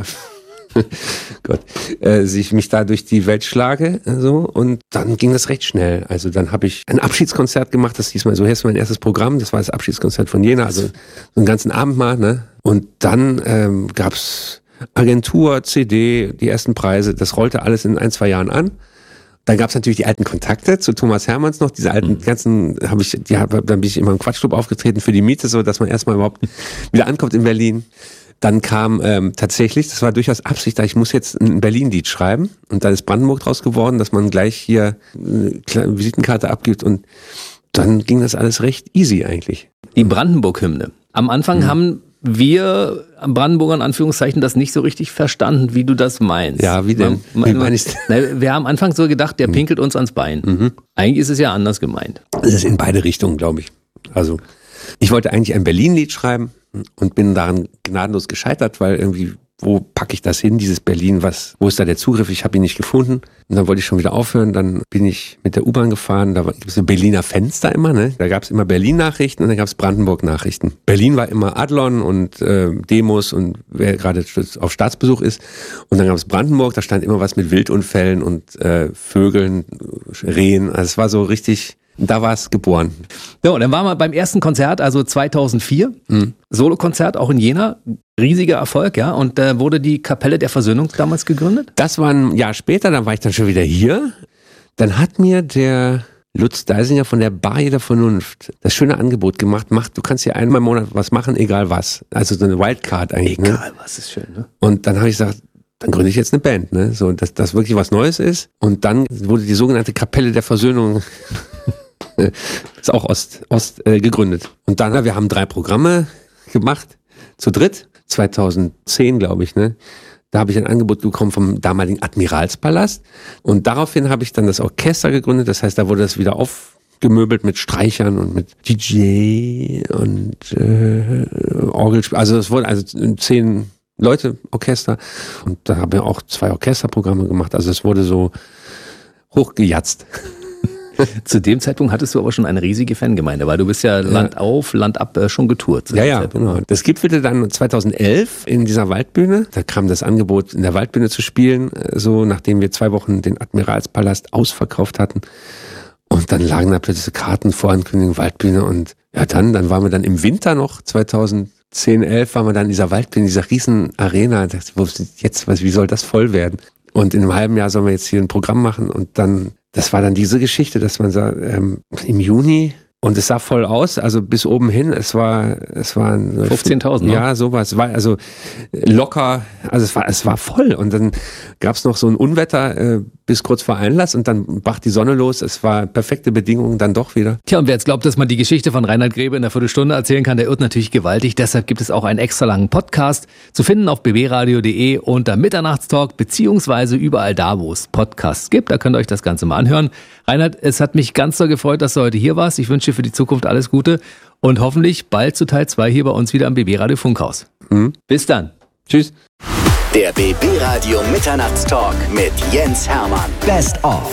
Gott, mich da durch die Welt schlage. So, und dann ging das recht schnell. Also dann habe ich ein Abschiedskonzert gemacht. Das hieß mal so, hier ist mein erstes Programm. Das war das Abschiedskonzert von Jena. Also so einen ganzen Abend mal. Ne? Und dann gab's Agentur, CD, die ersten Preise, das rollte alles in 1-2 Jahren an. Dann gab's natürlich die alten Kontakte zu Thomas Hermanns noch, diese alten ganzen, dann bin ich immer im Quatschclub aufgetreten für die Miete, so dass man erstmal überhaupt wieder ankommt in Berlin. Dann kam tatsächlich, das war durchaus Absicht, ich muss jetzt ein Berlin-Lied schreiben und dann ist Brandenburg draus geworden, dass man gleich hier eine Visitenkarte abgibt und dann ging das alles recht easy eigentlich. Die Brandenburg-Hymne. Am Anfang haben wir Brandenburger in Anführungszeichen das nicht so richtig verstanden, wie du das meinst. Ja, wie denn? Wie meine ich's? Wir haben am Anfang so gedacht, der pinkelt uns ans Bein. Eigentlich ist es ja anders gemeint. Das ist in beide Richtungen, glaube ich. Also ich wollte eigentlich ein Berlin-Lied schreiben und bin daran gnadenlos gescheitert, weil irgendwie, wo packe ich das hin, dieses Berlin, wo ist da der Zugriff? Ich habe ihn nicht gefunden. Und dann wollte ich schon wieder aufhören. Dann bin ich mit der U-Bahn gefahren. Da gibt es so Berliner Fenster immer, ne? Da gab es immer Berlin-Nachrichten und dann gab es Brandenburg-Nachrichten. Berlin war immer Adlon und Demos und wer gerade auf Staatsbesuch ist. Und dann gab es Brandenburg, da stand immer was mit Wildunfällen und Vögeln, Rehen. Also es war so richtig... Da war es geboren. So, dann waren wir beim ersten Konzert, also 2004. Solokonzert auch in Jena. Riesiger Erfolg, ja. Und da wurde die Kapelle der Versöhnung damals gegründet? Das war ein Jahr später, dann war ich dann schon wieder hier. Dann hat mir der Lutz Deisinger von der Bar der Vernunft das schöne Angebot gemacht. Du kannst hier einmal im Monat was machen, egal was. Also so eine Wildcard eigentlich. Egal was, ist schön, ne? Und dann habe ich gesagt, dann gründe ich jetzt eine Band, ne? So, dass das wirklich was Neues ist. Und dann wurde die sogenannte Kapelle der Versöhnung ist auch Ost gegründet. Und dann, wir haben 3 Programme gemacht, zu dritt, 2010, glaube ich, ne? Da habe ich ein Angebot bekommen vom damaligen Admiralspalast. Und daraufhin habe ich dann das Orchester gegründet. Das heißt, da wurde das wieder aufgemöbelt mit Streichern und mit DJ und Orgelspiel. Also es wurde 10 Leute Orchester. Und da haben wir auch 2 Orchesterprogramme gemacht. Also es wurde so hochgejatzt. Zu dem Zeitpunkt hattest du aber schon eine riesige Fangemeinde, weil du bist ja Land auf, Land ab schon getourt. Ja, genau. Das gipfelte dann 2011 in dieser Waldbühne. Da kam das Angebot, in der Waldbühne zu spielen, so nachdem wir 2 Wochen den Admiralspalast ausverkauft hatten. Und dann lagen da plötzlich Karten, Vorankündigung, Waldbühne und ja, dann waren wir dann im Winter noch, 2010, 11 waren wir dann in dieser Waldbühne, in dieser riesen Arena. Da dachte ich, wie soll das voll werden? Und in einem halben Jahr sollen wir jetzt hier ein Programm machen und dann, das war dann diese Geschichte, dass man sagt, im Juni, und es sah voll aus, also bis oben hin, es waren 15.000, ne? Ja, sowas, es war also locker, also es war voll und dann gab's noch so ein Unwetter bis kurz vor Einlass und dann brach die Sonne los, es war perfekte Bedingungen dann doch wieder. Tja, und wer jetzt glaubt, dass man die Geschichte von Reinhard Grebe in einer Viertelstunde erzählen kann, der irrt natürlich gewaltig, deshalb gibt es auch einen extra langen Podcast zu finden auf bbradio.de unter Mitternachtstalk, beziehungsweise überall da, wo es Podcasts gibt, da könnt ihr euch das Ganze mal anhören. Reinhard, es hat mich ganz so gefreut, dass du heute hier warst. Ich wünsche dir für die Zukunft alles Gute und hoffentlich bald zu Teil 2 hier bei uns wieder am BB Radio Funkhaus. Bis dann. Tschüss. Der BB Radio Mitternachtstalk mit Jens Hermann. Best of.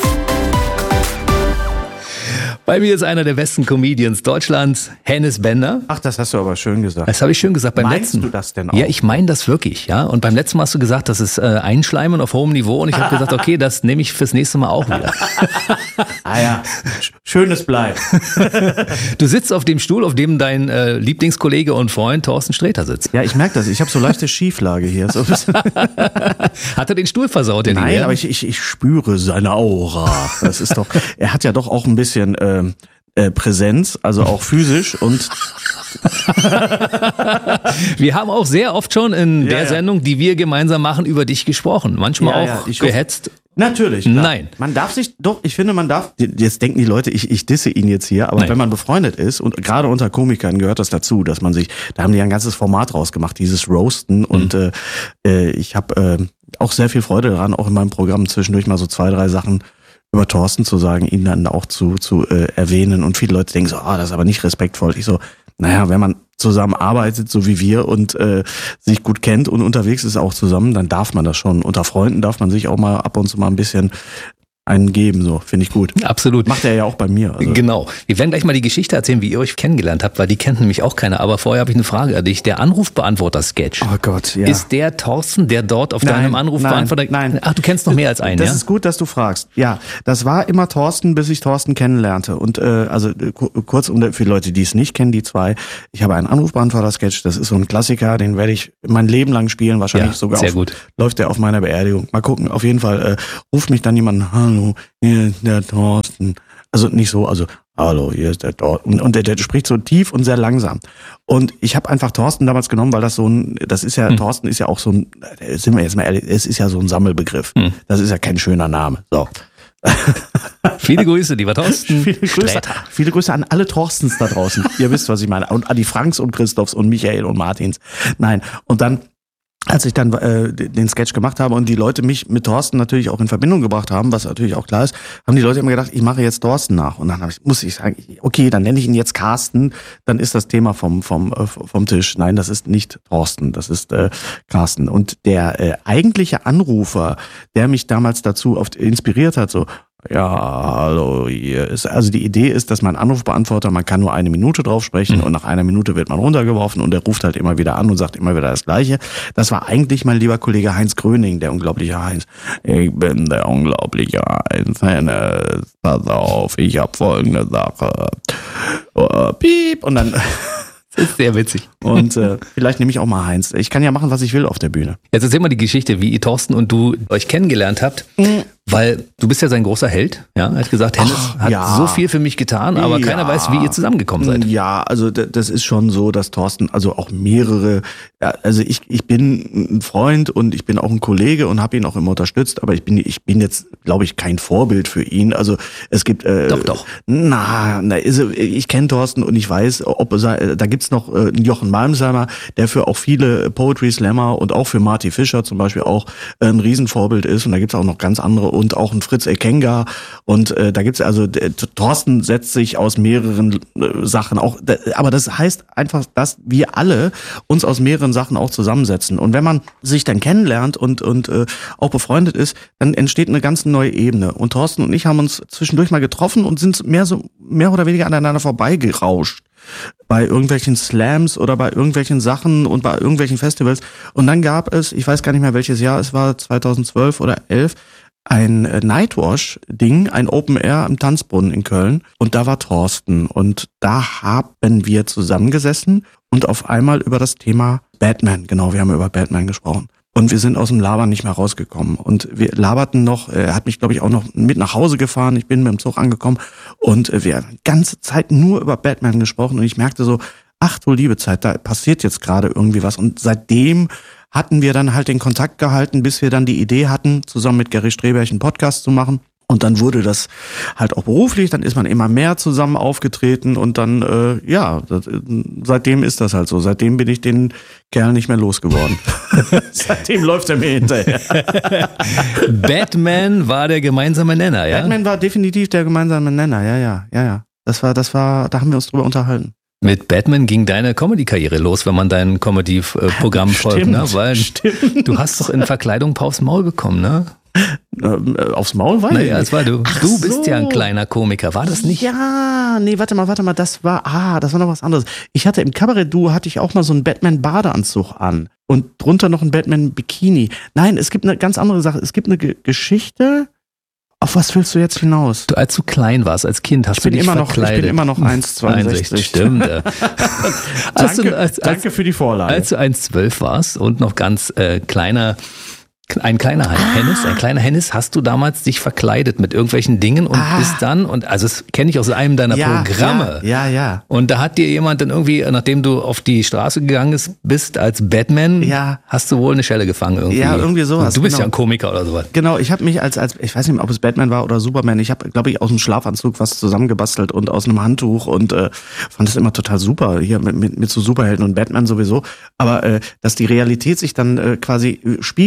Bei mir ist einer der besten Comedians Deutschlands, Hennes Bender. Ach, das hast du aber schön gesagt. Das habe ich schön gesagt. Meinst du das denn auch? Ja, ich meine das wirklich, ja. Und beim letzten Mal hast du gesagt, das ist Einschleimen auf hohem Niveau. Und ich habe gesagt, okay, das nehme ich fürs nächste Mal auch wieder. Ah ja, schönes bleibt. Du sitzt auf dem Stuhl, auf dem dein Lieblingskollege und Freund Thorsten Sträter sitzt. Ja, ich merke das. Ich habe so leichte Schieflage hier. So Hat er den Stuhl versaut? Nein, aber ich spüre seine Aura. Das ist doch. Er hat ja doch auch ein bisschen Präsenz, also auch physisch und wir haben auch sehr oft schon in der Sendung, die wir gemeinsam machen, über dich gesprochen. Manchmal auch gehetzt. Natürlich. Klar. Nein. Man darf sich, doch, ich finde, man darf, jetzt denken die Leute, ich disse ihn jetzt hier, aber wenn man befreundet ist und gerade unter Komikern gehört das dazu, dass man sich, da haben die ein ganzes Format rausgemacht, dieses Roasten und ich habe auch sehr viel Freude daran, auch in meinem Programm zwischendurch mal so 2, 3 Sachen über Thorsten zu sagen, ihn dann auch zu erwähnen. Und viele Leute denken so, das ist aber nicht respektvoll. Ich so, naja, wenn man zusammen arbeitet, so wie wir und sich gut kennt und unterwegs ist auch zusammen, dann darf man das schon. Unter Freunden darf man sich auch mal ab und zu mal ein bisschen einen geben, so, finde ich gut. Absolut. Macht er ja auch bei mir. Also. Genau. Wir werden gleich mal die Geschichte erzählen, wie ihr euch kennengelernt habt, weil die kennt nämlich auch keiner. Aber vorher habe ich eine Frage an dich. Der Anrufbeantworter-Sketch. Oh Gott, ja. Ist der Thorsten, der dort auf deinem Anrufbeantworter... Nein. Ach, du kennst noch mehr als einen, Das ja? ist gut, dass du fragst. Ja, das war immer Thorsten, bis ich Thorsten kennenlernte. Und kurz für die Leute, die es nicht kennen, die zwei. Ich habe einen Anrufbeantworter-Sketch. Das ist so ein Klassiker, den werde ich mein Leben lang spielen. Wahrscheinlich sogar sehr gut. Läuft der auf meiner Beerdigung. Mal gucken. Auf jeden Fall ruft mich dann jemand, hallo, hier ist der Thorsten. Also nicht so, also hallo, hier ist der Thorsten. Und der spricht so tief und sehr langsam. Und ich habe einfach Thorsten damals genommen, weil Thorsten ist ja auch so ein, sind wir jetzt mal ehrlich, es ist ja so ein Sammelbegriff. Das ist ja kein schöner Name. So. Viele Grüße, lieber Thorsten. Viele Grüße an alle Thorstens da draußen. Ihr wisst, was ich meine. Und an die Franks und Christophs und Michael und Martins. Nein. Und dann, als ich dann den Sketch gemacht habe und die Leute mich mit Thorsten natürlich auch in Verbindung gebracht haben, was natürlich auch klar ist, haben die Leute immer gedacht, ich mache jetzt Thorsten nach. Und dann muss ich sagen, okay, dann nenne ich ihn jetzt Carsten, dann ist das Thema vom Tisch. Nein, das ist nicht Thorsten, das ist Carsten. Und der eigentliche Anrufer, der mich damals dazu oft inspiriert hat, so, ja, hallo, hier ist, also die Idee ist, dass man Anrufbeantworter, man kann nur 1 Minute drauf sprechen und nach 1 Minute wird man runtergeworfen und der ruft halt immer wieder an und sagt immer wieder das Gleiche. Das war eigentlich mein lieber Kollege Heinz Gröning, der unglaubliche Heinz. Ich bin der unglaubliche Heinz. Pass auf, ich hab folgende Sache. Piep. Und dann... Das ist sehr witzig. Und vielleicht nehme ich auch mal Heinz. Ich kann ja machen, was ich will auf der Bühne. Jetzt erzähl mal die Geschichte, wie ihr Thorsten und du euch kennengelernt habt. Weil du bist ja sein großer Held. Ja, er hat gesagt, Hennes hat so viel für mich getan, aber keiner weiß, wie ihr zusammengekommen seid. Ja, also das ist schon so, dass Thorsten, also auch mehrere, also ich bin ein Freund und ich bin auch ein Kollege und habe ihn auch immer unterstützt, aber ich bin jetzt, glaube ich, kein Vorbild für ihn. Also es gibt Doch. Ich kenne Thorsten und ich weiß, da gibt's noch einen Jochen Malmsheimer, der für auch viele Poetry Slammer und auch für Marty Fischer zum Beispiel auch ein Riesenvorbild ist. Und da gibt's auch noch ganz andere und auch ein Fritz Ekenga. Und da gibt's also, Thorsten setzt sich aus mehreren Sachen auch, aber das heißt einfach, dass wir alle uns aus mehreren Sachen auch zusammensetzen. Und wenn man sich dann kennenlernt und auch befreundet ist, dann entsteht eine ganz neue Ebene. Und Thorsten und ich haben uns zwischendurch mal getroffen und sind mehr oder weniger aneinander vorbeigerauscht. Bei irgendwelchen Slams oder bei irgendwelchen Sachen und bei irgendwelchen Festivals. Und dann gab es, ich weiß gar nicht mehr welches Jahr, es war 2012 oder 11, ein Nightwash-Ding, ein Open Air im Tanzbrunnen in Köln. Und da war Thorsten. Und da haben wir zusammengesessen und auf einmal über das Thema Batman, genau, wir haben über Batman gesprochen. Und wir sind aus dem Labern nicht mehr rausgekommen. Und wir laberten noch, er hat mich, glaube ich, auch noch mit nach Hause gefahren. Ich bin mit dem Zug angekommen. Und wir haben die ganze Zeit nur über Batman gesprochen. Und ich merkte so, ach du liebe Zeit, da passiert jetzt gerade irgendwie was. Und seitdem hatten wir dann halt den Kontakt gehalten, bis wir dann die Idee hatten, zusammen mit Gary Streberg einen Podcast zu machen. Und dann wurde das halt auch beruflich, dann ist man immer mehr zusammen aufgetreten und dann, seitdem ist das halt so. Seitdem bin ich den Kerl nicht mehr losgeworden. Seitdem läuft er mir hinterher. Batman war der gemeinsame Nenner, ja? Batman war definitiv der gemeinsame Nenner, ja. Das war, da haben wir uns drüber unterhalten. Mit Batman ging deine Comedy-Karriere los, wenn man dein Comedy-Programm folgt, ne? Weil du hast doch in Verkleidung aufs Maul bekommen, ne? Aufs Maul war naja, das war du. Du bist ja ein kleiner Komiker, war das nicht? Ja, nee, warte mal, das war noch was anderes. Ich hatte im Kabarett-Duo hatte ich auch mal so einen Batman-Badeanzug an und drunter noch ein Batman-Bikini. Nein, es gibt eine ganz andere Sache. Es gibt eine Geschichte. Auf was willst du jetzt hinaus? Du, als du klein warst, als Kind, hast du dich verkleidet. Ich bin immer noch 1,62. Stimmt. Danke für die Vorlage. Als du 1,12 warst und noch ganz ein kleiner Hennis, hast du damals dich verkleidet mit irgendwelchen Dingen und bist dann, und also das kenne ich aus einem deiner Programme. Ja. Und da hat dir jemand dann irgendwie, nachdem du auf die Straße gegangen bist als Batman, hast du wohl eine Schelle gefangen irgendwie. Ja, irgendwie sowas. Und du bist ja ein Komiker oder sowas. Genau, ich habe mich als ich weiß nicht, ob es Batman war oder Superman, ich habe, glaube ich, aus einem Schlafanzug was zusammengebastelt und aus einem Handtuch und fand das immer total super, hier mit so Superhelden und Batman sowieso. Aber dass die Realität sich dann quasi spiegelt in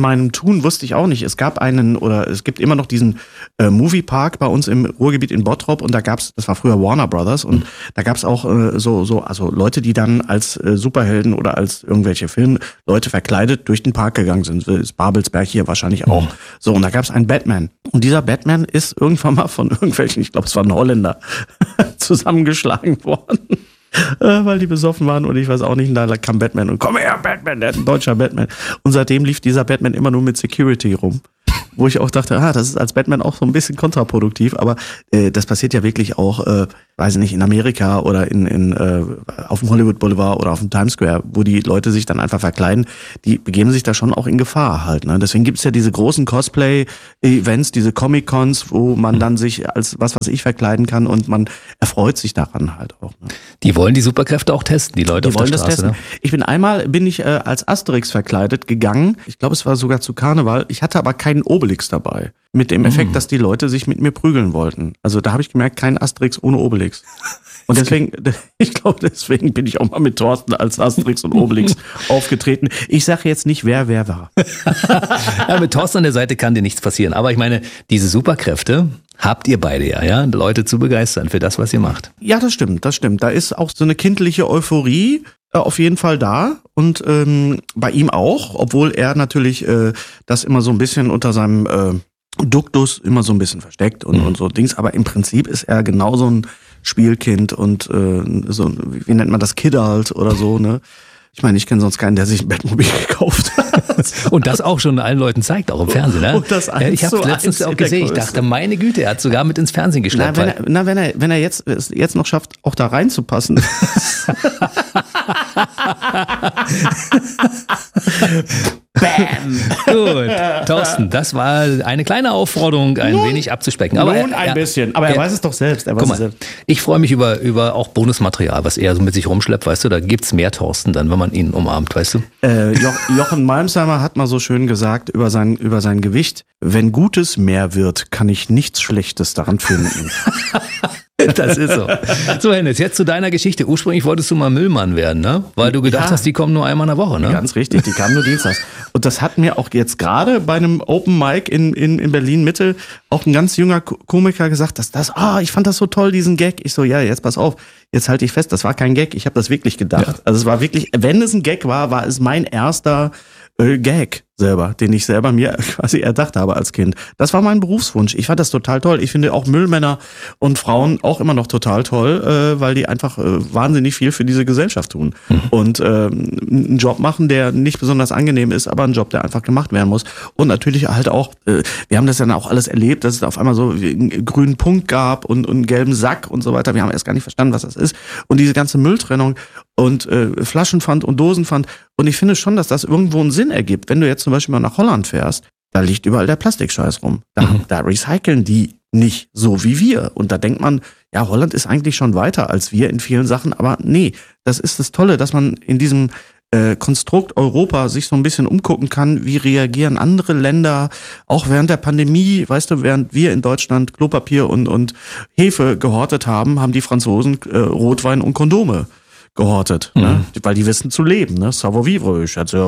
meinem Tun wusste ich auch nicht. Es gibt immer noch diesen Moviepark bei uns im Ruhrgebiet in Bottrop und das war früher Warner Brothers und da gab's auch also Leute, die dann als Superhelden oder als irgendwelche Filmleute verkleidet durch den Park gegangen sind. Das ist Babelsberg hier wahrscheinlich auch. So, und da gab's einen Batman. Und dieser Batman ist irgendwann mal von irgendwelchen, ich glaube, es war ein Holländer, zusammengeschlagen worden. Weil die besoffen waren und ich weiß auch nicht, da kam Batman und komm her, Batman, der ist ein deutscher Batman. Und seitdem lief dieser Batman immer nur mit Security rum. Wo ich auch dachte, das ist als Batman auch so ein bisschen kontraproduktiv, aber das passiert ja wirklich auch, weiß ich nicht, in Amerika oder auf dem Hollywood Boulevard oder auf dem Times Square, wo die Leute sich dann einfach verkleiden, die begeben sich da schon auch in Gefahr halt. Ne? Deswegen gibt's ja diese großen Cosplay-Events, diese Comic-Cons, wo man dann sich als was weiß ich verkleiden kann und man erfreut sich daran halt auch. Ne? Die wollen die Superkräfte auch testen, die Leute auf der Straße. Ne? Bin ich als Asterix verkleidet gegangen. Ich glaube, es war sogar zu Karneval. Ich hatte aber keinen Obelix dabei. Mit dem Effekt, dass die Leute sich mit mir prügeln wollten. Also da habe ich gemerkt, kein Asterix ohne Obelix. Und deswegen bin ich auch mal mit Thorsten als Asterix und Obelix aufgetreten. Ich sage jetzt nicht, wer war. Ja, mit Thorsten an der Seite kann dir nichts passieren. Aber ich meine, diese Superkräfte habt ihr beide ja, Leute zu begeistern für das, was ihr macht. Ja, das stimmt. Da ist auch so eine kindliche Euphorie auf jeden Fall da. Und bei ihm auch, obwohl er natürlich das immer so ein bisschen unter seinem Duktus immer so ein bisschen versteckt und so Dings. Aber im Prinzip ist er genau so ein Spielkind und so, wie nennt man das, Kidult oder so, ne? Ich meine, ich kenne sonst keinen, der sich ein Bettmobil gekauft hat. Und das auch schon allen Leuten zeigt, auch im Fernsehen, ne? Und das ich habe letztens auch gesehen, ich dachte, meine Güte, er hat sogar mit ins Fernsehen geschleppt. Wenn er jetzt noch schafft, auch da reinzupassen. Bam! Gut, Thorsten, das war eine kleine Aufforderung, ein wenig abzuspecken. Aber ein bisschen, aber er weiß es doch selbst. Ich freue mich über auch Bonusmaterial, was er so mit sich rumschleppt, weißt du, da gibt's mehr Thorsten dann, wenn man ihn umarmt, weißt du? Jochen Malmsheimer hat mal so schön gesagt über sein Gewicht, wenn Gutes mehr wird, kann ich nichts Schlechtes daran finden. Das ist so. So, Hennes, jetzt zu deiner Geschichte. Ursprünglich wolltest du mal Müllmann werden, ne? Weil du gedacht hast, die kommen nur einmal in der Woche, ne? Ganz richtig, die kamen nur dienstags. Und das hat mir auch jetzt gerade bei einem Open Mic in Berlin-Mitte auch ein ganz junger Komiker gesagt, ich fand das so toll, diesen Gag. Ich so, ja, jetzt pass auf, jetzt halte ich fest, das war kein Gag, ich habe das wirklich gedacht. Ja. Also es war wirklich, wenn es ein Gag war es mein erster Gag selber, den ich selber mir quasi erdacht habe als Kind. Das war mein Berufswunsch. Ich fand das total toll. Ich finde auch Müllmänner und Frauen auch immer noch total toll, weil die einfach wahnsinnig viel für diese Gesellschaft tun. Und einen Job machen, der nicht besonders angenehm ist, aber ein Job, der einfach gemacht werden muss. Und natürlich halt auch, wir haben das dann auch alles erlebt, dass es auf einmal so einen grünen Punkt gab und einen gelben Sack und so weiter. Wir haben erst gar nicht verstanden, was das ist. Und diese ganze Mülltrennung und Flaschenpfand und Dosenpfand. Und ich finde schon, dass das irgendwo einen Sinn ergibt. Wenn du jetzt zum Beispiel mal nach Holland fährst, da liegt überall der Plastikscheiß rum. Da recyceln die nicht so wie wir. Und da denkt man, ja, Holland ist eigentlich schon weiter als wir in vielen Sachen. Aber nee, das ist das Tolle, dass man in diesem Konstrukt Europa sich so ein bisschen umgucken kann, wie reagieren andere Länder, auch während der Pandemie, weißt du, während wir in Deutschland Klopapier und Hefe gehortet haben, haben die Franzosen Rotwein und Kondome gehortet, ne? Weil die wissen zu leben, ne? Savoir-vivre.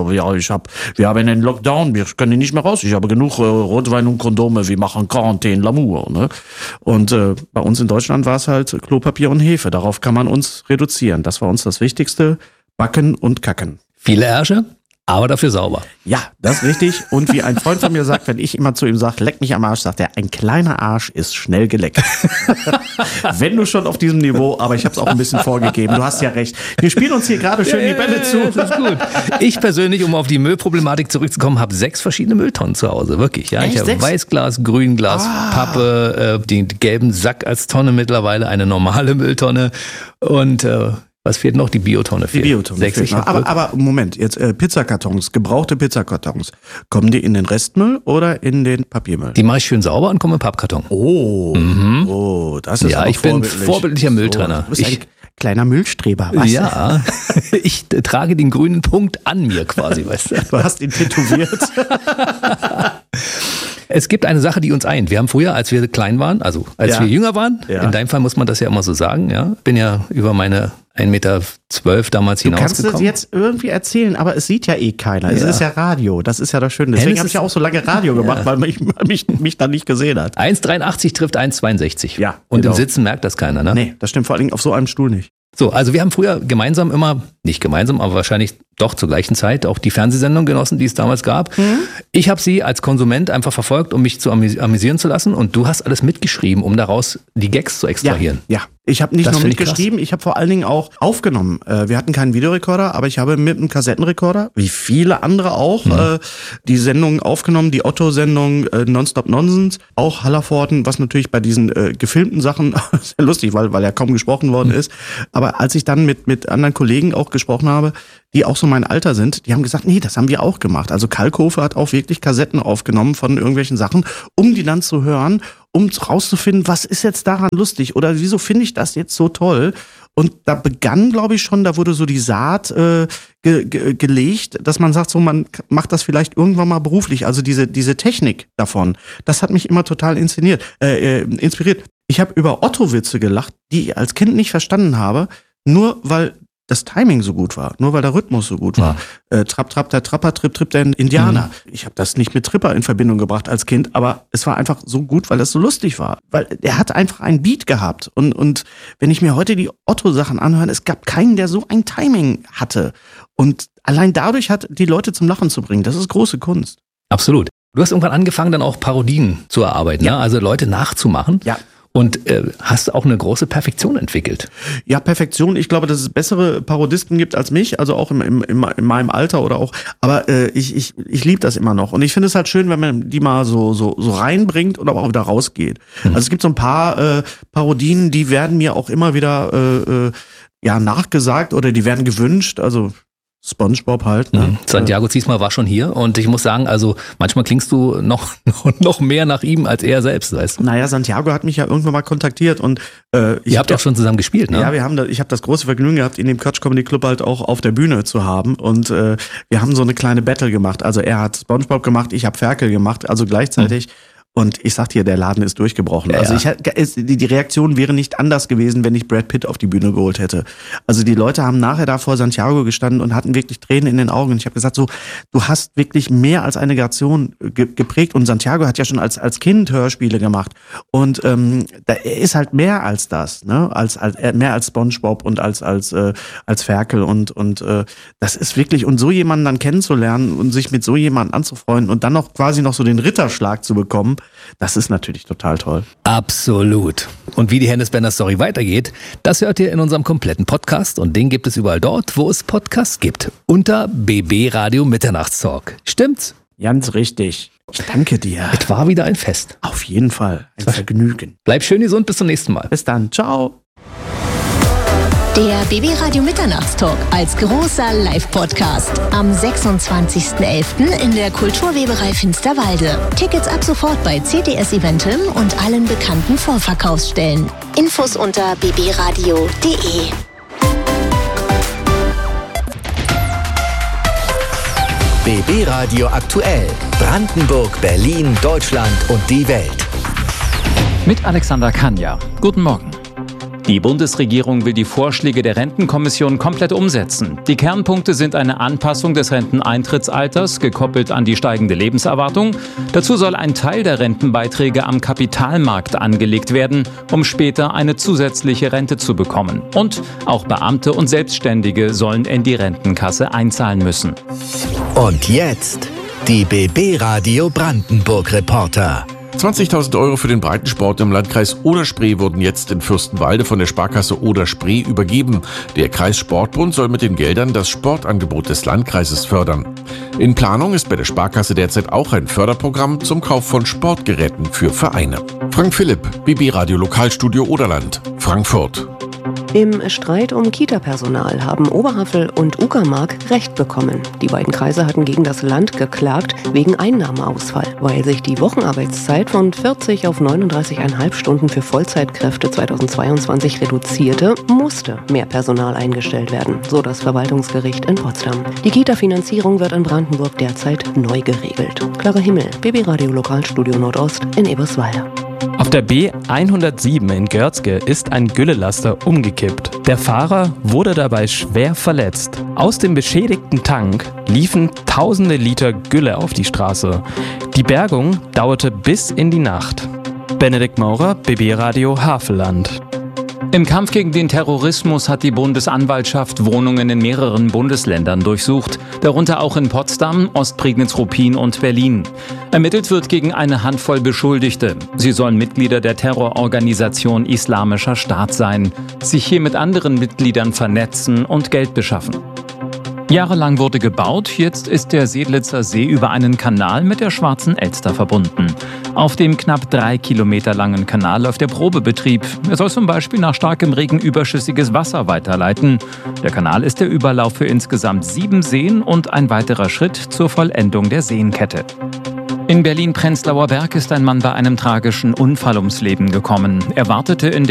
Wir haben einen Lockdown, wir können nicht mehr raus. Ich habe genug Rotwein und Kondome, wir machen Quarantäne, L'amour, ne? Und bei uns in Deutschland war es halt Klopapier und Hefe. Darauf kann man uns reduzieren. Das war uns das Wichtigste. Backen und kacken. Viele Ärsche, aber dafür sauber. Ja, das ist richtig. Und wie ein Freund von mir sagt, wenn ich immer zu ihm sage, leck mich am Arsch, sagt er, ein kleiner Arsch ist schnell geleckt. Wenn du schon auf diesem Niveau, aber ich habe es auch ein bisschen vorgegeben, du hast ja recht. Wir spielen uns hier gerade schön die Bälle zu. Das ist gut. Ich persönlich, um auf die Müllproblematik zurückzukommen, habe 6 verschiedene Mülltonnen zu Hause, wirklich. Ja, ich habe Weißglas, Grünglas, Pappe, den gelben Sack als Tonne mittlerweile, eine normale Mülltonne und was fehlt noch? Die Biotonne fehlt. Die Biotonne fehlt noch. Aber Moment, jetzt Pizzakartons, gebrauchte Pizzakartons. Kommen die in den Restmüll oder in den Papiermüll? Die mache ich schön sauber und komme im Pappkarton. Oh, das ist ja, ich bin vorbildlicher Mülltrenner. Du bist ein kleiner Müllstreber, was? Ja, ich trage den grünen Punkt an mir quasi, weißt du. Du hast ihn tätowiert. Es gibt eine Sache, die uns eint. Wir haben früher, als wir klein waren, also als wir jünger waren, in deinem Fall muss man das ja immer so sagen, ja, bin ja über meine 1,12 Meter damals hinausgekommen. Du kannst es jetzt irgendwie erzählen, aber es sieht ja eh keiner. Es ist ja Radio, das ist ja das Schöne. Deswegen habe ich ja auch so lange Radio gemacht, weil mich dann nicht gesehen hat. 1,83 trifft 1,62. Ja, und im Sitzen merkt das keiner, ne? Nee, das stimmt vor allen Dingen auf so einem Stuhl nicht. So, also wir haben früher gemeinsam immer, nicht gemeinsam, aber wahrscheinlich doch zur gleichen Zeit auch die Fernsehsendung genossen, die es damals gab. Ich habe sie als Konsument einfach verfolgt, um mich zu amüsieren zu lassen, und du hast alles mitgeschrieben, um daraus die Gags zu extrahieren. Ja. Ich habe nicht nur mitgeschrieben, ich habe vor allen Dingen auch aufgenommen. Wir hatten keinen Videorekorder, aber ich habe mit einem Kassettenrekorder, wie viele andere auch, die Sendungen aufgenommen, die Otto-Sendung, Nonstop Nonsens, auch Hallervorden, was natürlich bei diesen gefilmten Sachen sehr lustig, weil ja kaum gesprochen worden ist. Aber als ich dann mit anderen Kollegen auch gesprochen habe, die auch so mein Alter sind, die haben gesagt, nee, das haben wir auch gemacht. Also Kalkofe hat auch wirklich Kassetten aufgenommen von irgendwelchen Sachen, um die dann zu hören, um rauszufinden, was ist jetzt daran lustig oder wieso finde ich das jetzt so toll? Und da begann, glaube ich schon, da wurde so die Saat gelegt, dass man sagt, so man macht das vielleicht irgendwann mal beruflich. Also diese Technik davon, das hat mich immer total inspiriert. Ich habe über Otto-Witze gelacht, die ich als Kind nicht verstanden habe, nur weil das Timing so gut war, nur weil der Rhythmus so gut war. Trapp, Trapp, der Trapper, Tripp, Tripp, der Indianer. Ich habe das nicht mit Tripper in Verbindung gebracht als Kind, aber es war einfach so gut, weil es so lustig war. Weil er hat einfach einen Beat gehabt. Und wenn ich mir heute die Otto-Sachen anhöre, es gab keinen, der so ein Timing hatte. Und allein dadurch hat die Leute zum Lachen zu bringen. Das ist große Kunst. Absolut. Du hast irgendwann angefangen, dann auch Parodien zu erarbeiten, ne? Also Leute nachzumachen. Ja. Und hast auch eine große Perfektion entwickelt. Ja, Perfektion. Ich glaube, dass es bessere Parodisten gibt als mich, also auch in meinem Alter oder auch. Aber ich liebe das immer noch. Und ich finde es halt schön, wenn man die mal so reinbringt und aber auch wieder rausgeht. Also es gibt so ein paar Parodien, die werden mir auch immer wieder nachgesagt oder die werden gewünscht. Also SpongeBob halt. Ne? Santiago Ziesmer war schon hier und ich muss sagen, also manchmal klingst du noch mehr nach ihm als er selbst, weißt du? Naja, Santiago hat mich ja irgendwann mal kontaktiert und ihr habt auch schon zusammen gespielt, ne? Ja, ich habe das große Vergnügen gehabt, ihn im Quatsch Comedy Club halt auch auf der Bühne zu haben und wir haben so eine kleine Battle gemacht. Also er hat SpongeBob gemacht, ich habe Ferkel gemacht, also gleichzeitig. Und ich sag dir, der Laden ist durchgebrochen. Also die Reaktion wäre nicht anders gewesen, wenn ich Brad Pitt auf die Bühne geholt hätte. Also die Leute haben nachher da vor Santiago gestanden und hatten wirklich Tränen in den Augen. Und ich habe gesagt, so, du hast wirklich mehr als eine Generation geprägt. Und Santiago hat ja schon als Kind Hörspiele gemacht. Und er ist halt mehr als das, ne? Mehr als SpongeBob und als Ferkel. Und das ist wirklich, und so jemanden dann kennenzulernen und sich mit so jemandem anzufreunden und dann noch quasi noch so den Ritterschlag zu bekommen, das ist natürlich total toll. Absolut. Und wie die Hennes-Bender-Story weitergeht, das hört ihr in unserem kompletten Podcast und den gibt es überall dort, wo es Podcasts gibt. Unter BB Radio Mitternachtstalk. Stimmt's? Ganz richtig. Ich danke dir. Es war wieder ein Fest. Auf jeden Fall. Ein Vergnügen. Bleib schön gesund, bis zum nächsten Mal. Bis dann. Ciao. Der BB Radio Mitternachtstalk als großer Live-Podcast am 26.11. in der Kulturweberei Finsterwalde. Tickets ab sofort bei CTS Eventim und allen bekannten Vorverkaufsstellen. Infos unter bbradio.de. BB Radio aktuell. Brandenburg, Berlin, Deutschland und die Welt. Mit Alexander Kanja. Guten Morgen. Die Bundesregierung will die Vorschläge der Rentenkommission komplett umsetzen. Die Kernpunkte sind eine Anpassung des Renteneintrittsalters, gekoppelt an die steigende Lebenserwartung. Dazu soll ein Teil der Rentenbeiträge am Kapitalmarkt angelegt werden, um später eine zusätzliche Rente zu bekommen. Und auch Beamte und Selbstständige sollen in die Rentenkasse einzahlen müssen. Und jetzt die BB Radio Brandenburg Reporter. 20.000 Euro für den Breitensport im Landkreis Oder-Spree wurden jetzt in Fürstenwalde von der Sparkasse Oder-Spree übergeben. Der Kreissportbund soll mit den Geldern das Sportangebot des Landkreises fördern. In Planung ist bei der Sparkasse derzeit auch ein Förderprogramm zum Kauf von Sportgeräten für Vereine. Frank Philipp, BB Radio Lokalstudio Oderland, Frankfurt. Im Streit um Kita-Personal haben Oberhavel und Uckermark Recht bekommen. Die beiden Kreise hatten gegen das Land geklagt wegen Einnahmeausfall. Weil sich die Wochenarbeitszeit von 40 auf 39,5 Stunden für Vollzeitkräfte 2022 reduzierte, musste mehr Personal eingestellt werden, so das Verwaltungsgericht in Potsdam. Die Kita-Finanzierung wird in Brandenburg derzeit neu geregelt. Clara Himmel, BB Radio Lokalstudio Nordost in Eberswalde. Auf der B107 in Görzge ist ein Güllelaster umgekippt. Der Fahrer wurde dabei schwer verletzt. Aus dem beschädigten Tank liefen tausende Liter Gülle auf die Straße. Die Bergung dauerte bis in die Nacht. Benedikt Maurer, BB Radio Havelland. Im Kampf gegen den Terrorismus hat die Bundesanwaltschaft Wohnungen in mehreren Bundesländern durchsucht, darunter auch in Potsdam, Ostprignitz-Ruppin und Berlin. Ermittelt wird gegen eine Handvoll Beschuldigte. Sie sollen Mitglieder der Terrororganisation Islamischer Staat sein, sich hier mit anderen Mitgliedern vernetzen und Geld beschaffen. Jahrelang wurde gebaut, jetzt ist der Sedlitzer See über einen Kanal mit der Schwarzen Elster verbunden. Auf dem knapp 3 Kilometer langen Kanal läuft der Probebetrieb. Er soll zum Beispiel nach starkem Regen überschüssiges Wasser weiterleiten. Der Kanal ist der Überlauf für insgesamt 7 Seen und ein weiterer Schritt zur Vollendung der Seenkette. In Berlin-Prenzlauer Berg ist ein Mann bei einem tragischen Unfall ums Leben gekommen. Er wartete in